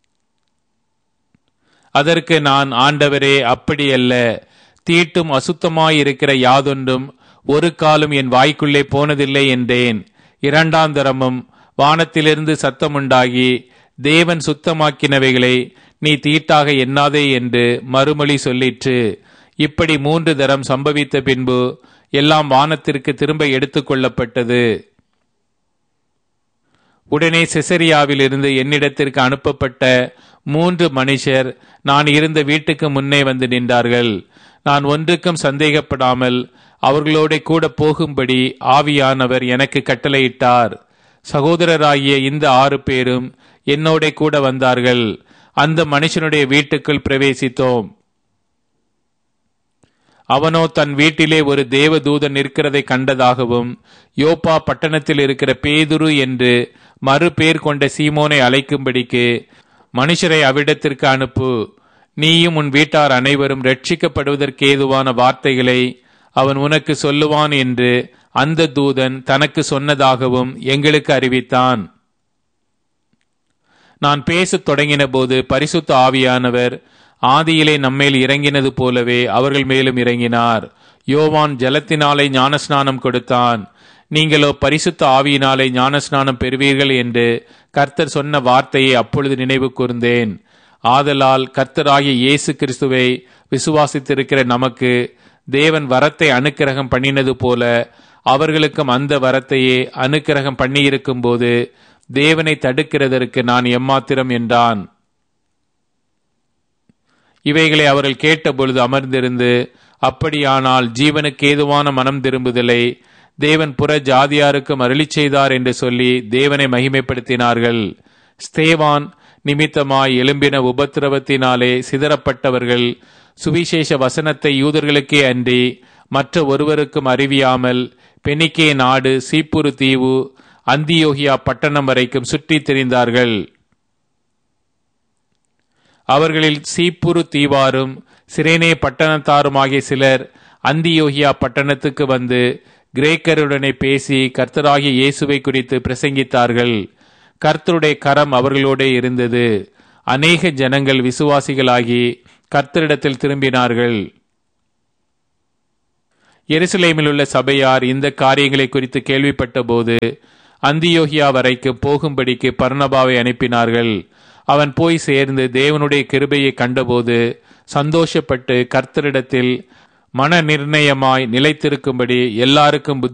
அதற்கு நான், ஆண்டவரே, அப்படியல்ல, தீட்டும் அசுத்தமாயிருக்கிற யாதொன்றும் ஒரு காலும் என் வாய்க்குள்ளே போனதில்லை என்றேன். இரண்டாம் தரமும் வானத்திலிருந்து சத்தமுண்டாகி, தேவன் சுத்தமாக்கினவைகளை நீ தீட்டாக எண்ணாதே என்று மறுமொழி சொல்லிற்று. இப்படி மூன்று தரம் சம்பவித்த பின்பு எல்லாம் வானத்திற்கு திரும்ப எடுத்துக் கொள்ளப்பட்டது. உடனே செசரியாவில் இருந்து என்னிடத்திற்கு அனுப்பப்பட்ட மூன்று மனுஷர் நான் இருந்த வீட்டுக்கு முன்னே வந்து நின்றார்கள். நான் ஒன்றுக்கும் சந்தேகப்படாமல் அவர்களோட கூட போகும்படி ஆவியானவர் எனக்கு கட்டளையிட்டார். சகோதரராகிய இந்த ஆறு பேரும் என்னோட கூட வந்தார்கள். அந்த மனுஷனுடைய வீட்டுக்குள் பிரவேசித்தோம். அவனோ தன் வீட்டிலே ஒரு தேவதூதன் இருக்கிறதை கண்டதாகவும், யோப்பா பட்டணத்தில் இருக்கிற பேதுரு என்று மறு பேர் கொண்ட சீமோனை அழைக்கும்படிக்கு மனுஷரை அவ்விடத்திற்கு அனுப்பு, நீயும் உன் வீட்டார் அனைவரும் ரட்சிக்கப்படுவதற்கேதுவான வார்த்தைகளை அவன் உனக்கு சொல்லுவான் என்று அந்த தூதன் தனக்கு சொன்னதாகவும் எங்களுக்கு அறிவித்தான். நான் பேசத் தொடங்கின போது பரிசுத்த ஆவியானவர் ஆதியிலே நம்மேல் இறங்கினது போலவே அவர்கள் மேலும் இறங்கினார். யோவான் ஜலத்தினாலே ஞானஸ்நானம் கொடுத்தான், நீங்களோ பரிசுத்த ஆவியினாலே ஞானஸ்நானம் பெறுவீர்கள் என்று கர்த்தர் சொன்ன வார்த்தையை அப்பொழுது நினைவு கூர்ந்தேன். ஆதலால் கர்த்தராகிய இயேசு கிறிஸ்துவை விசுவாசித்திருக்கிற நமக்கு தேவன் வரத்தை அனுக்கிரகம் பண்ணினது போல அவர்களுக்கும் அந்த வரத்தையே அனுக்கிரகம் பண்ணியிருக்கும் போது தேவனை தடுக்கிறதற்கு நான் எம்மாத்திரம் என்றான். இவைகளை அவர்கள் கேட்டபொழுது அமர்ந்திருந்து, அப்படியானால் ஜீவனுக்கு ஏதுவான மனம் திரும்புதலை தேவன் புற ஜாதியாருக்கும் அருளி செய்தார் என்று சொல்லி தேவனை மகிமைப்படுத்தினார்கள். ஸ்தேவான் நிமித்தமாய் எழும்பின உபத்திரவத்தினாலே சிதறப்பட்டவர்கள் சுவிசேஷ வசனத்தை யூதர்களுக்கே அன்றி மற்ற ஒருவருக்கும் அறிவியாமல் பெனிக்கே நாடு, சீப்புரு தீவு, அந்தியோகியா பட்டணம் வரைக்கும் சுற்றித் திரிந்தார்கள். அவர்களில் சீப்புரு தீவாரும் சிரேனே பட்டணத்தாருமாகிய சிலர் அந்தியோகியா பட்டணத்துக்கு வந்து கிரேக்கருடனே பேசி கர்த்தராகிய இயேசுவை குறித்து பிரசங்கித்தார்கள். கர்த்தருடைய கரம் அவர்களோட இருந்தது. அநேக ஜனங்கள் விசுவாசிகளாகி கர்த்தரிடத்தில் திரும்பினார்கள். எருசலேமில் உள்ள சபையார் இந்த காரியங்களை குறித்து கேள்விப்பட்ட போது அந்தியோகியா வரைக்கும் போகும்படிக்கு பர்னபாவை அனுப்பினார்கள். அவன் போய் சேர்ந்து தேவனுடைய கிருபையை கண்டபோது சந்தோஷப்பட்டு கர்த்தரிடத்தில் மன நிர்ணயமாய் நிலைத்திருக்கும்படி எல்லாருக்கும்